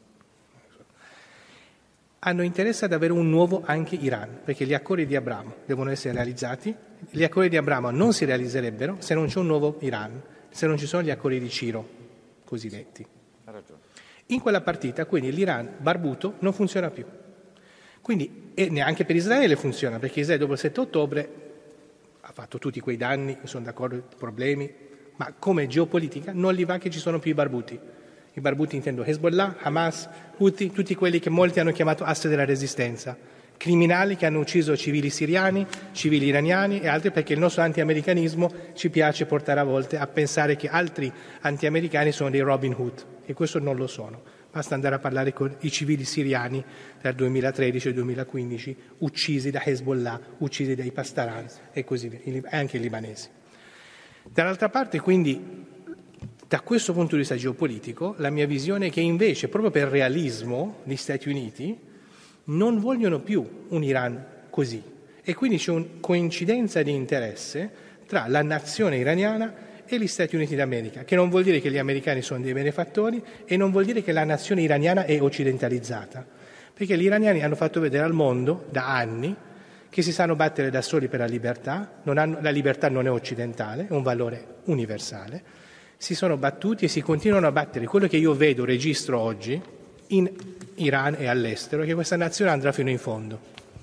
Hanno interesse ad avere un nuovo anche Iran, perché gli accordi di Abramo devono essere realizzati. Gli accordi di Abramo non si realizzerebbero se non c'è un nuovo Iran, se non ci sono gli accordi di Ciro, cosiddetti. Ha ragione. In quella partita, quindi, l'Iran barbuto non funziona più. Quindi, e neanche per Israele funziona, perché Israele dopo il sette ottobre ha fatto tutti quei danni, sono d'accordo, problemi, ma come geopolitica non gli va che ci sono più i barbuti. I barbuti intendo Hezbollah, Hamas, Houthi, tutti quelli che molti hanno chiamato asse della resistenza, criminali che hanno ucciso civili siriani, civili iraniani e altri, perché il nostro anti-americanismo ci piace portare a volte a pensare che altri anti-americani sono dei Robin Hood, e questo non lo sono. Basta andare a parlare con i civili siriani dal duemilatredici al duemilaquindici, uccisi da Hezbollah, uccisi dai Pasdaran e così via, e anche i libanesi. Dall'altra parte, quindi, da questo punto di vista geopolitico, la mia visione è che invece, proprio per realismo, gli Stati Uniti non vogliono più un Iran così, e quindi c'è una coincidenza di interesse tra la nazione iraniana e gli Stati Uniti d'America, che non vuol dire che gli americani sono dei benefattori e non vuol dire che la nazione iraniana è occidentalizzata, perché gli iraniani hanno fatto vedere al mondo da anni che si sanno battere da soli per la libertà, non hanno, la libertà non è occidentale, è un valore universale. Si sono battuti e si continuano a battere. Quello che io vedo, registro oggi in Iran e all'estero, è che questa nazione andrà fino in fondo.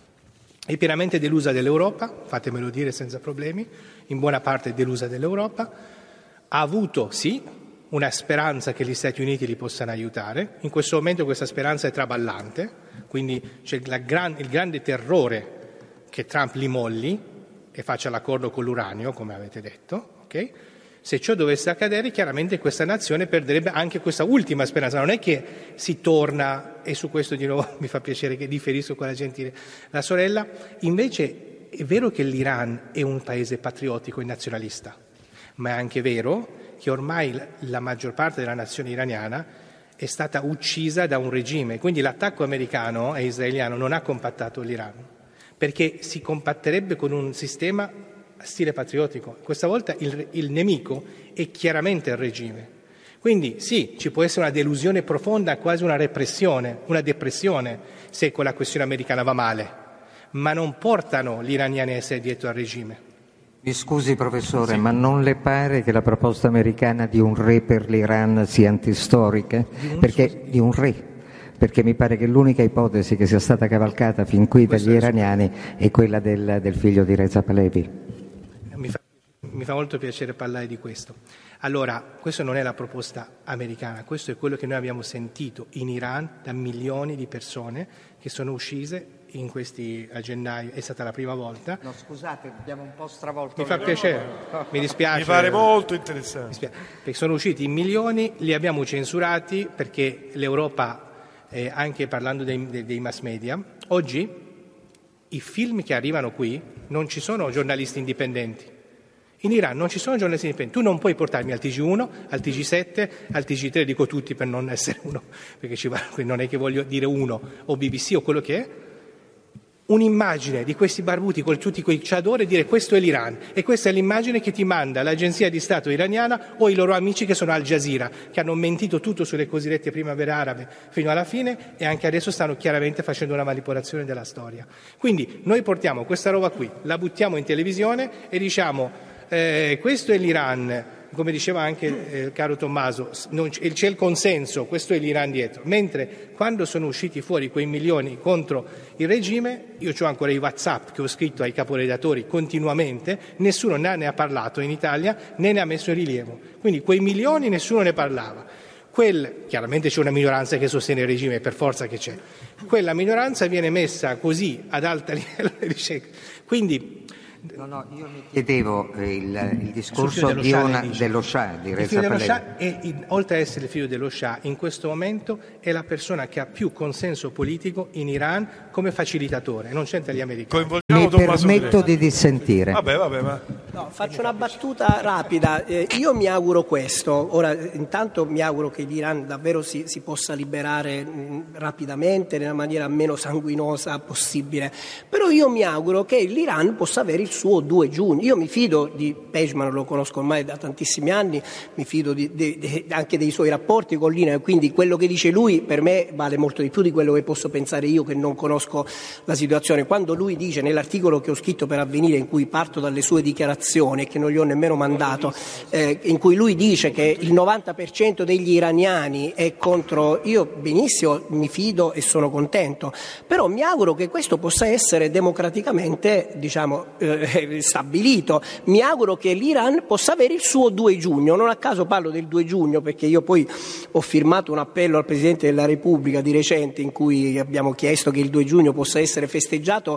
È pienamente delusa dell'Europa, fatemelo dire senza problemi, in buona parte è delusa dell'Europa, ha avuto sì una speranza che gli Stati Uniti li possano aiutare. In questo momento questa speranza è traballante, quindi c'è la gran, il grande terrore che Trump li molli e faccia l'accordo con l'uranio, come avete detto, ok? Se ciò dovesse accadere, chiaramente questa nazione perderebbe anche questa ultima speranza. Non è che si torna, e su questo di nuovo mi fa piacere che differisco con la gentile la sorella, invece è vero che l'Iran è un paese patriottico e nazionalista, ma è anche vero che ormai la maggior parte della nazione iraniana è stata uccisa da un regime, quindi l'attacco americano e israeliano non ha compattato l'Iran, perché si compatterebbe con un sistema stile patriottico. Questa volta il, il nemico è chiaramente il regime. Quindi sì, ci può essere una delusione profonda, quasi una repressione, una depressione, se quella questione americana va male, ma non portano gli iraniani a essere dietro al regime. Mi scusi professore, sì. Ma non le pare che la proposta americana di un re per l'Iran sia antistorica? Di un, Perché, di un re? Perché mi pare che l'unica ipotesi che sia stata cavalcata fin qui dagli iraniani è quella del, del figlio di Reza Pahlavi. Mi fa, mi fa molto piacere parlare di questo. Allora, questa non è la proposta americana, questo è quello che noi abbiamo sentito in Iran da milioni di persone che sono uscite in questi a gennaio, è stata la prima volta. No, scusate, abbiamo un po' stravolto. Mi fa piacere, mi dispiace. Mi pare molto interessante. Mi spiace, perché sono usciti in milioni, li abbiamo censurati perché l'Europa, eh, anche parlando dei, dei, dei mass media, oggi i film che arrivano qui non ci sono giornalisti indipendenti. In Iran non ci sono giornalisti indipendenti. Tu non puoi portarmi al T G uno, al T G sette, al T G tre, dico tutti per non essere uno, perché ci va, non è che voglio dire uno, o B B C o quello che è, un'immagine di questi barbuti con tutti quei chador e dire questo è l'Iran, e questa è l'immagine che ti manda l'agenzia di Stato iraniana o i loro amici che sono Al Jazeera, che hanno mentito tutto sulle cosiddette primavere arabe fino alla fine e anche adesso stanno chiaramente facendo una manipolazione della storia. Quindi noi portiamo questa roba qui, la buttiamo in televisione e diciamo eh, questo è l'Iran, come diceva anche eh, caro Tommaso, non c- c'è il consenso, questo è l'Iran dietro, mentre quando sono usciti fuori quei milioni contro il regime, io ho ancora i WhatsApp che ho scritto ai caporedattori continuamente, nessuno ne ha, ne ha parlato in Italia né ne ha messo in rilievo, quindi quei milioni nessuno ne parlava. Quel, chiaramente c'è una minoranza che sostiene il regime, per forza che c'è, quella minoranza viene messa così ad alto livello di ricerca, quindi No, no, io mi chiedevo il, il discorso dello, di Shah, una, dello Shah, di Reza dello Shah è, in, oltre a essere il figlio dello Shah, in questo momento è la persona che ha più consenso politico in Iran come facilitatore, non c'entra gli americani. Mi permetto di dissentire. Vabbè, vabbè, ma... No, faccio una battuta rapida. Eh, io mi auguro questo. Ora, intanto mi auguro che l'Iran davvero si, si possa liberare mh, rapidamente, nella maniera meno sanguinosa possibile. Però io mi auguro che l'Iran possa avere il suo due giugno. Io mi fido di Pejman, lo conosco ormai da tantissimi anni, mi fido di, di, di, anche dei suoi rapporti con l'Iran, quindi quello che dice lui per me vale molto di più di quello che posso pensare io che non conosco la situazione. Quando lui dice nell'articolo che ho scritto per Avvenire, in cui parto dalle sue dichiarazioni, che non gli ho nemmeno mandato, eh, in cui lui dice che il novanta per cento degli iraniani è contro, io benissimo mi fido e sono contento, però mi auguro che questo possa essere democraticamente, diciamo, eh, stabilito. Mi auguro che l'Iran possa avere il suo due giugno. Non a caso parlo del due giugno perché io poi ho firmato un appello al Presidente della Repubblica di recente in cui abbiamo chiesto che il due giugno possa essere festeggiato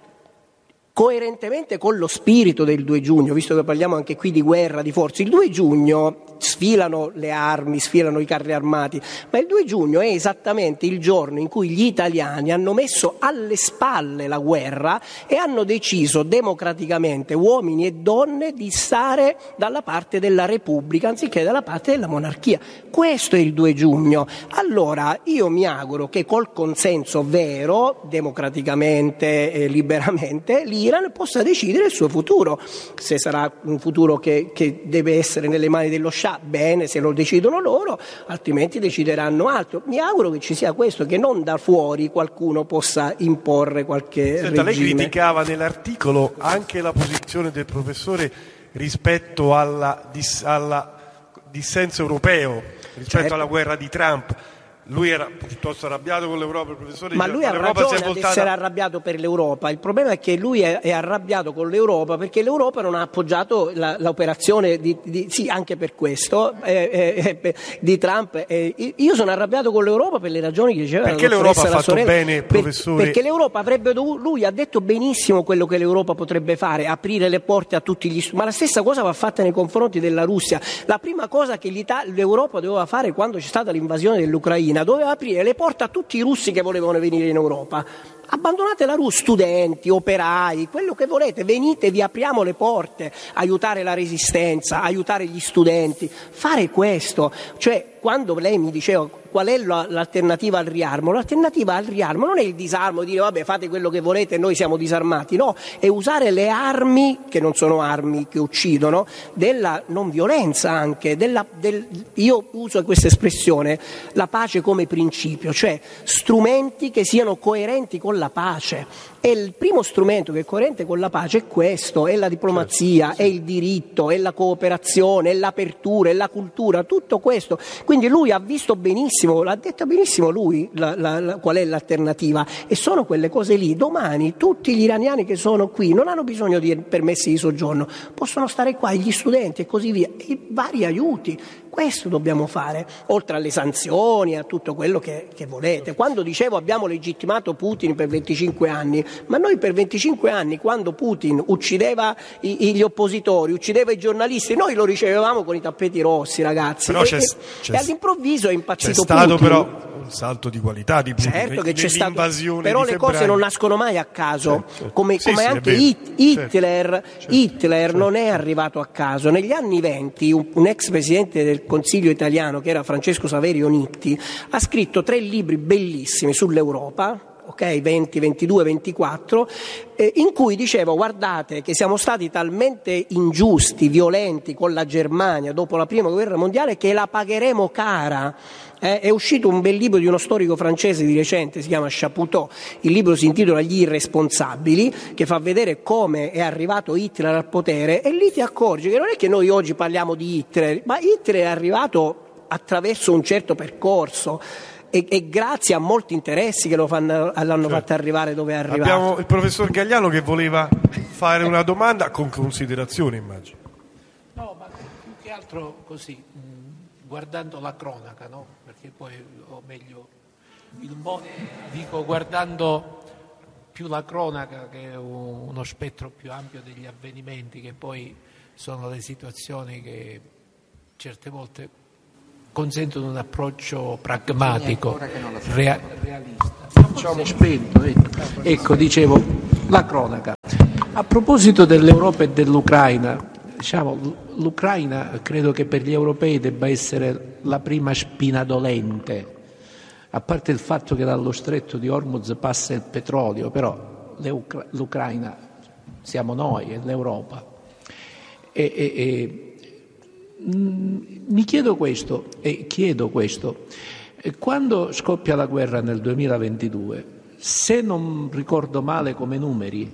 coerentemente con lo spirito del due giugno, visto che parliamo anche qui di guerra, di forze. Il due giugno sfilano le armi, sfilano i carri armati, ma il due giugno è esattamente il giorno in cui gli italiani hanno messo alle spalle la guerra e hanno deciso democraticamente, uomini e donne, di stare dalla parte della Repubblica anziché dalla parte della monarchia. Questo è il due giugno. Allora io mi auguro che col consenso vero, democraticamente e liberamente, l'Iran possa decidere il suo futuro. Se sarà un futuro che, che deve essere nelle mani dello Shah, bene, se lo decidono loro, altrimenti decideranno altro. Mi auguro che ci sia questo, che non da fuori qualcuno possa imporre qualche Senta, regime. lei criticava nell'articolo anche la posizione del professore rispetto alla, dis, alla dissenso europeo, rispetto certo. alla guerra di Trump. Lui era piuttosto arrabbiato con l'Europa, il professore ma diceva, lui ha l'Europa ragione si è ad voltata... essere arrabbiato per l'Europa. Il problema è che lui è, è arrabbiato con l'Europa perché l'Europa non ha appoggiato la, l'operazione di, di, sì, anche per questo eh, eh, di Trump. Eh, io sono arrabbiato con l'Europa per le ragioni che diceva perché la l'Europa ha fatto sorella, bene, professore? Per, perché l'Europa avrebbe dovuto, lui ha detto benissimo quello che l'Europa potrebbe fare, aprire le porte a tutti gli ma la stessa cosa va fatta nei confronti della Russia. La prima cosa che l'Europa doveva fare quando c'è stata l'invasione dell'Ucraina, doveva aprire le porta a tutti i russi che volevano venire in Europa. Abbandonate la Russia, studenti, operai, quello che volete, venite, vi apriamo le porte, aiutare la resistenza, aiutare gli studenti, fare questo. Cioè, quando lei mi diceva qual è l'alternativa al riarmo, l'alternativa al riarmo non è il disarmo, dire vabbè fate quello che volete, noi siamo disarmati, no, è usare le armi, che non sono armi che uccidono, della non violenza anche, della, del, io uso questa espressione, la pace come principio, cioè strumenti che siano coerenti con la pace. E il primo strumento che è coerente con la pace è questo, è la diplomazia, è il diritto, è la cooperazione, è l'apertura, è la cultura, tutto questo. Quindi lui ha visto benissimo, l'ha detto benissimo lui la, la, la, qual è l'alternativa, e sono quelle cose lì. Domani tutti gli iraniani che sono qui non hanno bisogno di permessi di soggiorno, possono stare qua, gli studenti e così via, e vari aiuti. Questo dobbiamo fare, oltre alle sanzioni, a tutto quello che, che volete. Quando dicevo abbiamo legittimato Putin per venticinque anni, ma noi per venticinque anni, quando Putin uccideva i, gli oppositori, uccideva i giornalisti, noi lo ricevevamo con i tappeti rossi, ragazzi. Però e, c'è, c'è, e all'improvviso è impazzito Putin. C'è stato Putin. però un salto di qualità di Putin. Certo che c'è stato, però le febbraio. cose non nascono mai a caso, certo, certo. come, sì, come sì, anche Hitler, certo, Hitler certo. non è arrivato a caso. Negli anni venti un, un ex presidente del Consiglio italiano, che era Francesco Saverio Nitti, ha scritto tre libri bellissimi sull'Europa, ok, venti, ventidue, ventiquattro, eh, in cui dicevo: guardate che siamo stati talmente ingiusti, violenti con la Germania dopo la prima guerra mondiale che la pagheremo cara. Eh, è uscito un bel libro di uno storico francese di recente, si chiama Chapoutot, il libro si intitola Gli irresponsabili, che fa vedere come è arrivato Hitler al potere, e lì ti accorgi che non è che noi oggi parliamo di Hitler, ma Hitler è arrivato attraverso un certo percorso e, e grazie a molti interessi che lo fanno, l'hanno certo. fatto arrivare dove è arrivato. Abbiamo il professor Gagliano che voleva fare una domanda con considerazioni, immagino. No, ma più che altro così, mh, guardando la cronaca, no? Perché poi, o meglio, il mondo, dico guardando più la cronaca che uno spettro più ampio degli avvenimenti, che poi sono le situazioni che certe volte consentono un approccio pragmatico, rea- realista. Forse spento, ecco. ecco, dicevo, la cronaca. A proposito dell'Europa e dell'Ucraina, diciamo, l'Ucraina credo che per gli europei debba essere la prima spina dolente, a parte il fatto che dallo stretto di Hormuz passa il petrolio, però l'Ucraina siamo noi, è l'Europa. E, e, e, mi chiedo questo, e chiedo questo, quando scoppia la guerra nel duemilaventidue, se non ricordo male come numeri,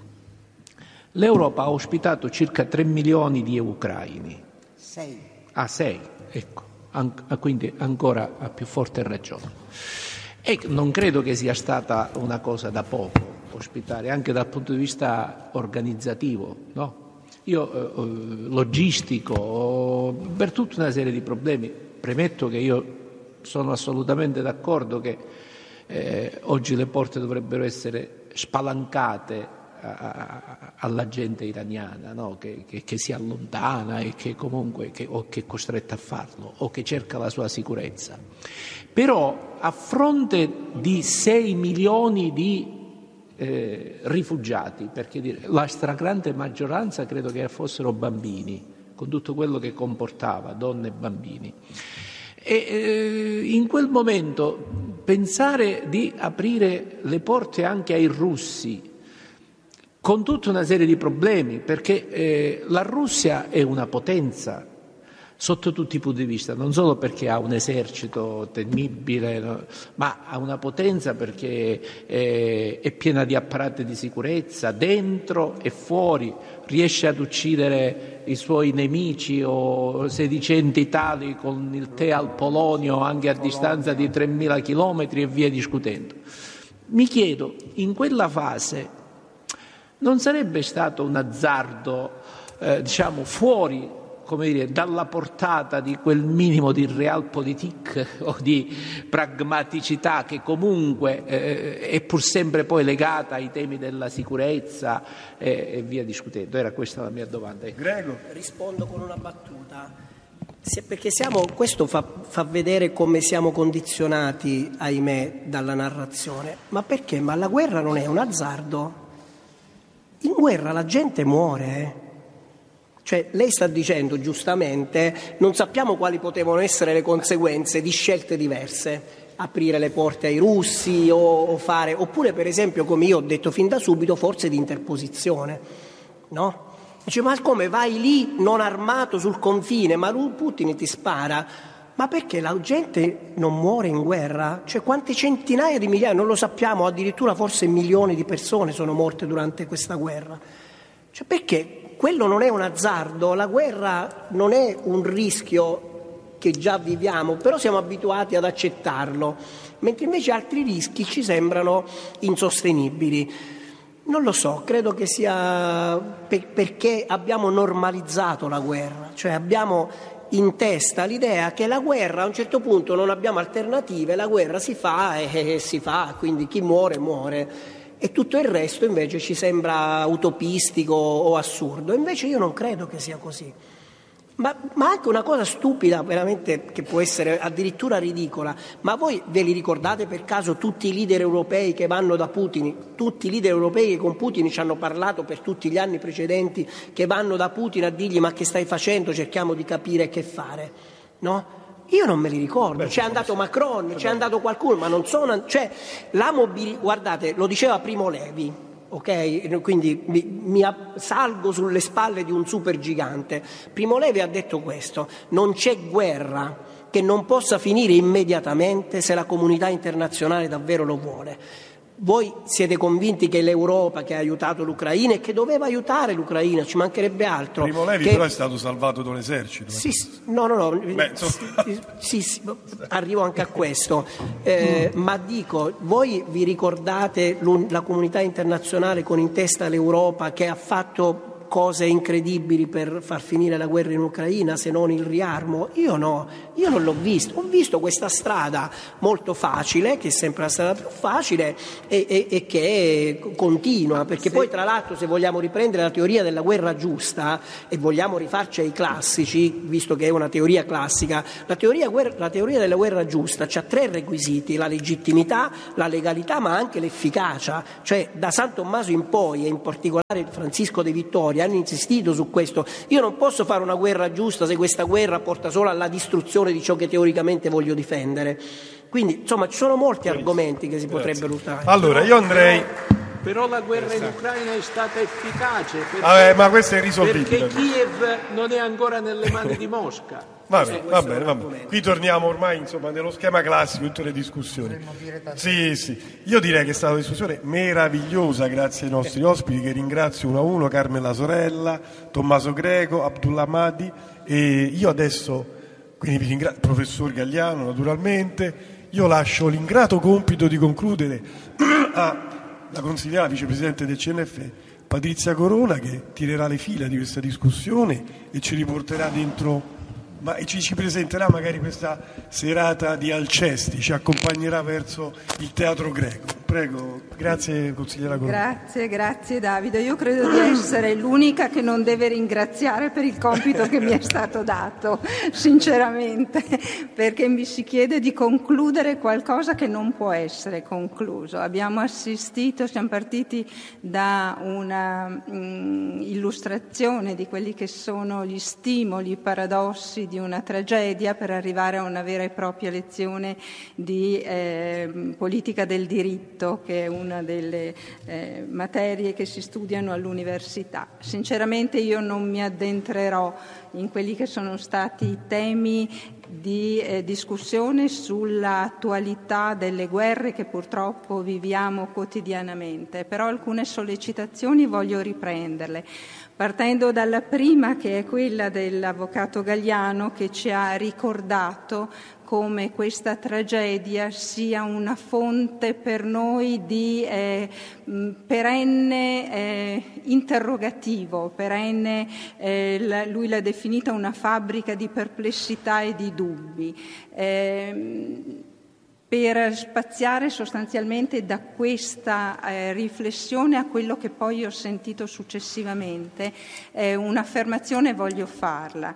l'Europa ha ospitato circa tre milioni di ucraini. Sei. Ah, sei, ecco, An- quindi ancora a più forte ragione. E non credo che sia stata una cosa da poco ospitare, anche dal punto di vista organizzativo, no? Io eh, logistico, per tutta una serie di problemi. Premetto che io sono assolutamente d'accordo che eh, oggi le porte dovrebbero essere spalancate a, a, alla gente iraniana, no? che, che, che si allontana e che comunque che, o che è costretta a farlo o che cerca la sua sicurezza. Però a fronte di sei milioni di Eh, rifugiati, perché dire, la stragrande maggioranza credo che fossero bambini, con tutto quello che comportava, donne e bambini. E eh, in quel momento pensare di aprire le porte anche ai russi, con tutta una serie di problemi, perché eh, la Russia è una potenza sotto tutti i punti di vista, non solo perché ha un esercito temibile, no? Ma ha una potenza perché è, è piena di apparati di sicurezza, dentro e fuori, riesce ad uccidere i suoi nemici o sedicenti tali con il tè al polonio anche a distanza di tremila chilometri e via discutendo. Mi chiedo, in quella fase non sarebbe stato un azzardo, eh, diciamo, fuori, come dire, dalla portata di quel minimo di realpolitik o di pragmaticità che comunque eh, è pur sempre poi legata ai temi della sicurezza eh, e via discutendo. Era questa la mia domanda. Grego. Rispondo con una battuta. Perché siamo, questo fa, fa vedere come siamo condizionati, ahimè, dalla narrazione. Ma perché? Ma la guerra non è un azzardo. In guerra la gente muore, eh. Cioè, lei sta dicendo giustamente, non sappiamo quali potevano essere le conseguenze di scelte diverse, aprire le porte ai russi o, o fare, oppure per esempio, come io ho detto fin da subito, forze di interposizione, no? Dice, ma come vai lì non armato sul confine, ma Putin ti spara? Ma perché la gente non muore in guerra? Cioè, quante centinaia di migliaia, non lo sappiamo, addirittura forse milioni di persone sono morte durante questa guerra. Cioè, perché? Quello non è un azzardo, la guerra non è un rischio che già viviamo, però siamo abituati ad accettarlo, mentre invece altri rischi ci sembrano insostenibili. Non lo so, credo che sia per, perché abbiamo normalizzato la guerra, cioè abbiamo in testa l'idea che la guerra a un certo punto non abbiamo alternative, la guerra si fa e, e si fa, quindi chi muore muore. E tutto il resto invece ci sembra utopistico o assurdo. Invece io non credo che sia così. Ma, ma anche una cosa stupida, veramente, che può essere addirittura ridicola. Ma voi ve li ricordate per caso tutti i leader europei che vanno da Putin? Tutti i leader europei che con Putin ci hanno parlato per tutti gli anni precedenti, che vanno da Putin a dirgli ma che stai facendo? Cerchiamo di capire che fare. No? Io non me li ricordo, c'è andato Macron, c'è andato qualcuno, ma non sono... Cioè, la mobilità, guardate, lo diceva Primo Levi, ok? Quindi mi, mi salgo sulle spalle di un super gigante. Primo Levi ha detto questo: non c'è guerra che non possa finire immediatamente se la comunità internazionale davvero lo vuole. Voi siete convinti che l'Europa, che ha aiutato l'Ucraina e che doveva aiutare l'Ucraina, ci mancherebbe altro. Primo Levi che... però è stato salvato dall'esercito. Sì, no, no, no. Beh, sì, sì, arrivo anche a questo. Eh, ma dico, voi vi ricordate la comunità internazionale con in testa l'Europa che ha fatto cose incredibili per far finire la guerra in Ucraina, se non il riarmo? Io no, io non l'ho visto. Ho visto questa strada molto facile, che è sempre la strada più facile e, e, e che continua, perché sì. Poi tra l'altro, se vogliamo riprendere la teoria della guerra giusta e vogliamo rifarci ai classici, visto che è una teoria classica, la teoria, la teoria della guerra giusta ha tre requisiti: la legittimità, la legalità, ma anche l'efficacia. Cioè, da San Tommaso in poi, e in particolare Francisco de Vittoria, hanno insistito su questo. Io non posso fare una guerra giusta se questa guerra porta solo alla distruzione di ciò che teoricamente voglio difendere. Quindi, insomma, ci sono molti argomenti che si Grazie. potrebbero usare. Allora, io andrei... Però la guerra in Ucraina è stata efficace, perché, Vabbè, ma questo è risolvibile. perché Kiev non è ancora nelle mani di Mosca. Va bene, va bene, va bene. Qui torniamo ormai, insomma, nello schema classico, tutte le discussioni. Sì, sì. Io direi che è stata una discussione meravigliosa, grazie ai nostri ospiti, che ringrazio uno a uno: Carmela Sorella, Tommaso Greco, Abdullah Mahdi. E io adesso, quindi vi ringrazio, professor Gagliano, naturalmente. Io lascio l'ingrato compito di concludere a la consigliera vicepresidente del C N F, Patrizia Corona, che tirerà le fila di questa discussione e ci riporterà dentro, ma e ci, ci presenterà magari questa serata di Alcesti, ci accompagnerà verso il teatro greco. Prego, grazie consigliera Corona. Grazie, grazie Davide. Io credo di essere l'unica che non deve ringraziare per il compito che mi è stato dato, sinceramente, perché mi si chiede di concludere qualcosa che non può essere concluso. Abbiamo assistito, siamo partiti da una mh, illustrazione di quelli che sono gli stimoli, i paradossi di una tragedia, per arrivare a una vera e propria lezione di eh, politica del diritto, che è una delle eh, materie che si studiano all'università. Sinceramente io non mi addentrerò in quelli che sono stati i temi di eh, discussione sull'attualità delle guerre che purtroppo viviamo quotidianamente, però alcune sollecitazioni voglio riprenderle, partendo dalla prima, che è quella dell'avvocato Gagliano, che ci ha ricordato come questa tragedia sia una fonte per noi di eh, perenne eh, interrogativo, perenne, eh, la, lui l'ha definita una fabbrica di perplessità e di dubbi. Eh, per spaziare sostanzialmente da questa eh, riflessione a quello che poi ho sentito successivamente, eh, un'affermazione voglio farla.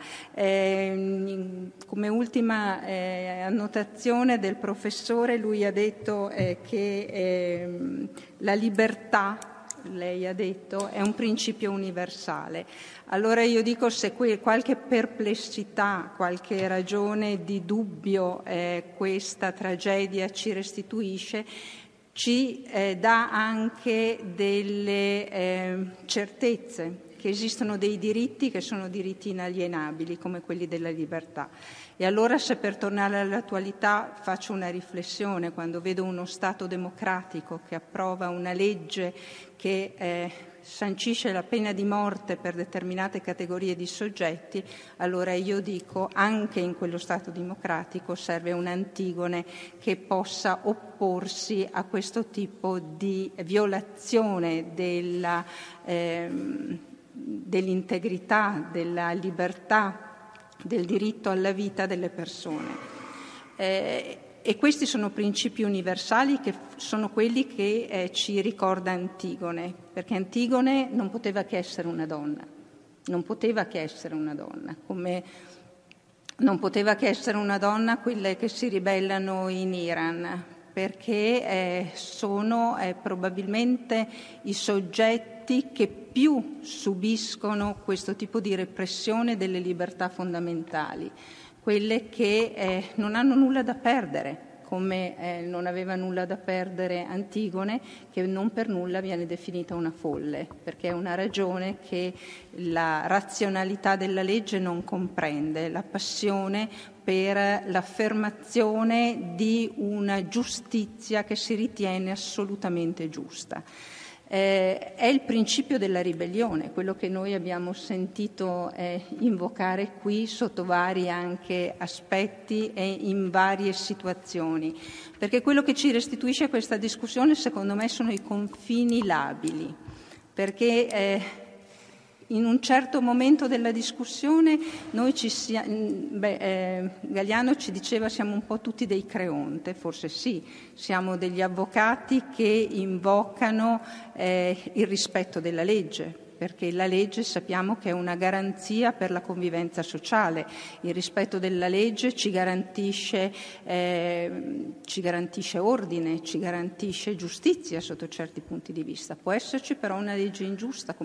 Eh, come ultima eh, annotazione del professore, lui ha detto eh, che eh, la libertà, lei ha detto, è un principio universale. Allora io dico, se qui qualche perplessità, qualche ragione di dubbio eh, questa tragedia ci restituisce, ci eh, dà anche delle eh, certezze, che esistono dei diritti che sono diritti inalienabili, come quelli della libertà. E allora, se per tornare all'attualità faccio una riflessione, quando vedo uno Stato democratico che approva una legge che eh, sancisce la pena di morte per determinate categorie di soggetti, allora io dico, anche in quello Stato democratico serve un'Antigone che possa opporsi a questo tipo di violazione della, ehm, dell'integrità, della libertà, del diritto alla vita delle persone. Eh, e questi sono principi universali, che sono quelli che eh, ci ricorda Antigone, perché Antigone non poteva che essere una donna, non poteva che essere una donna, come non poteva che essere una donna quelle che si ribellano in Iran, perché eh, sono eh, probabilmente i soggetti che più subiscono questo tipo di repressione delle libertà fondamentali. quelle che eh, non hanno nulla da perdere, come eh, non aveva nulla da perdere Antigone, che non per nulla viene definita una folle, perché è una ragione che la razionalità della legge non comprende, la passione per l'affermazione di una giustizia che si ritiene assolutamente giusta. Eh, è il principio della ribellione, quello che noi abbiamo sentito eh, invocare qui sotto vari anche aspetti e in varie situazioni, perché quello che ci restituisce questa discussione secondo me sono i confini labili, perché eh, in un certo momento della discussione noi ci sia, beh, eh, Galiano ci diceva siamo un po' tutti dei Creonte, forse sì, siamo degli avvocati che invocano eh, il rispetto della legge, perché la legge sappiamo che è una garanzia per la convivenza sociale, il rispetto della legge ci garantisce, eh, ci garantisce ordine, ci garantisce giustizia sotto certi punti di vista. Può esserci però una legge ingiusta,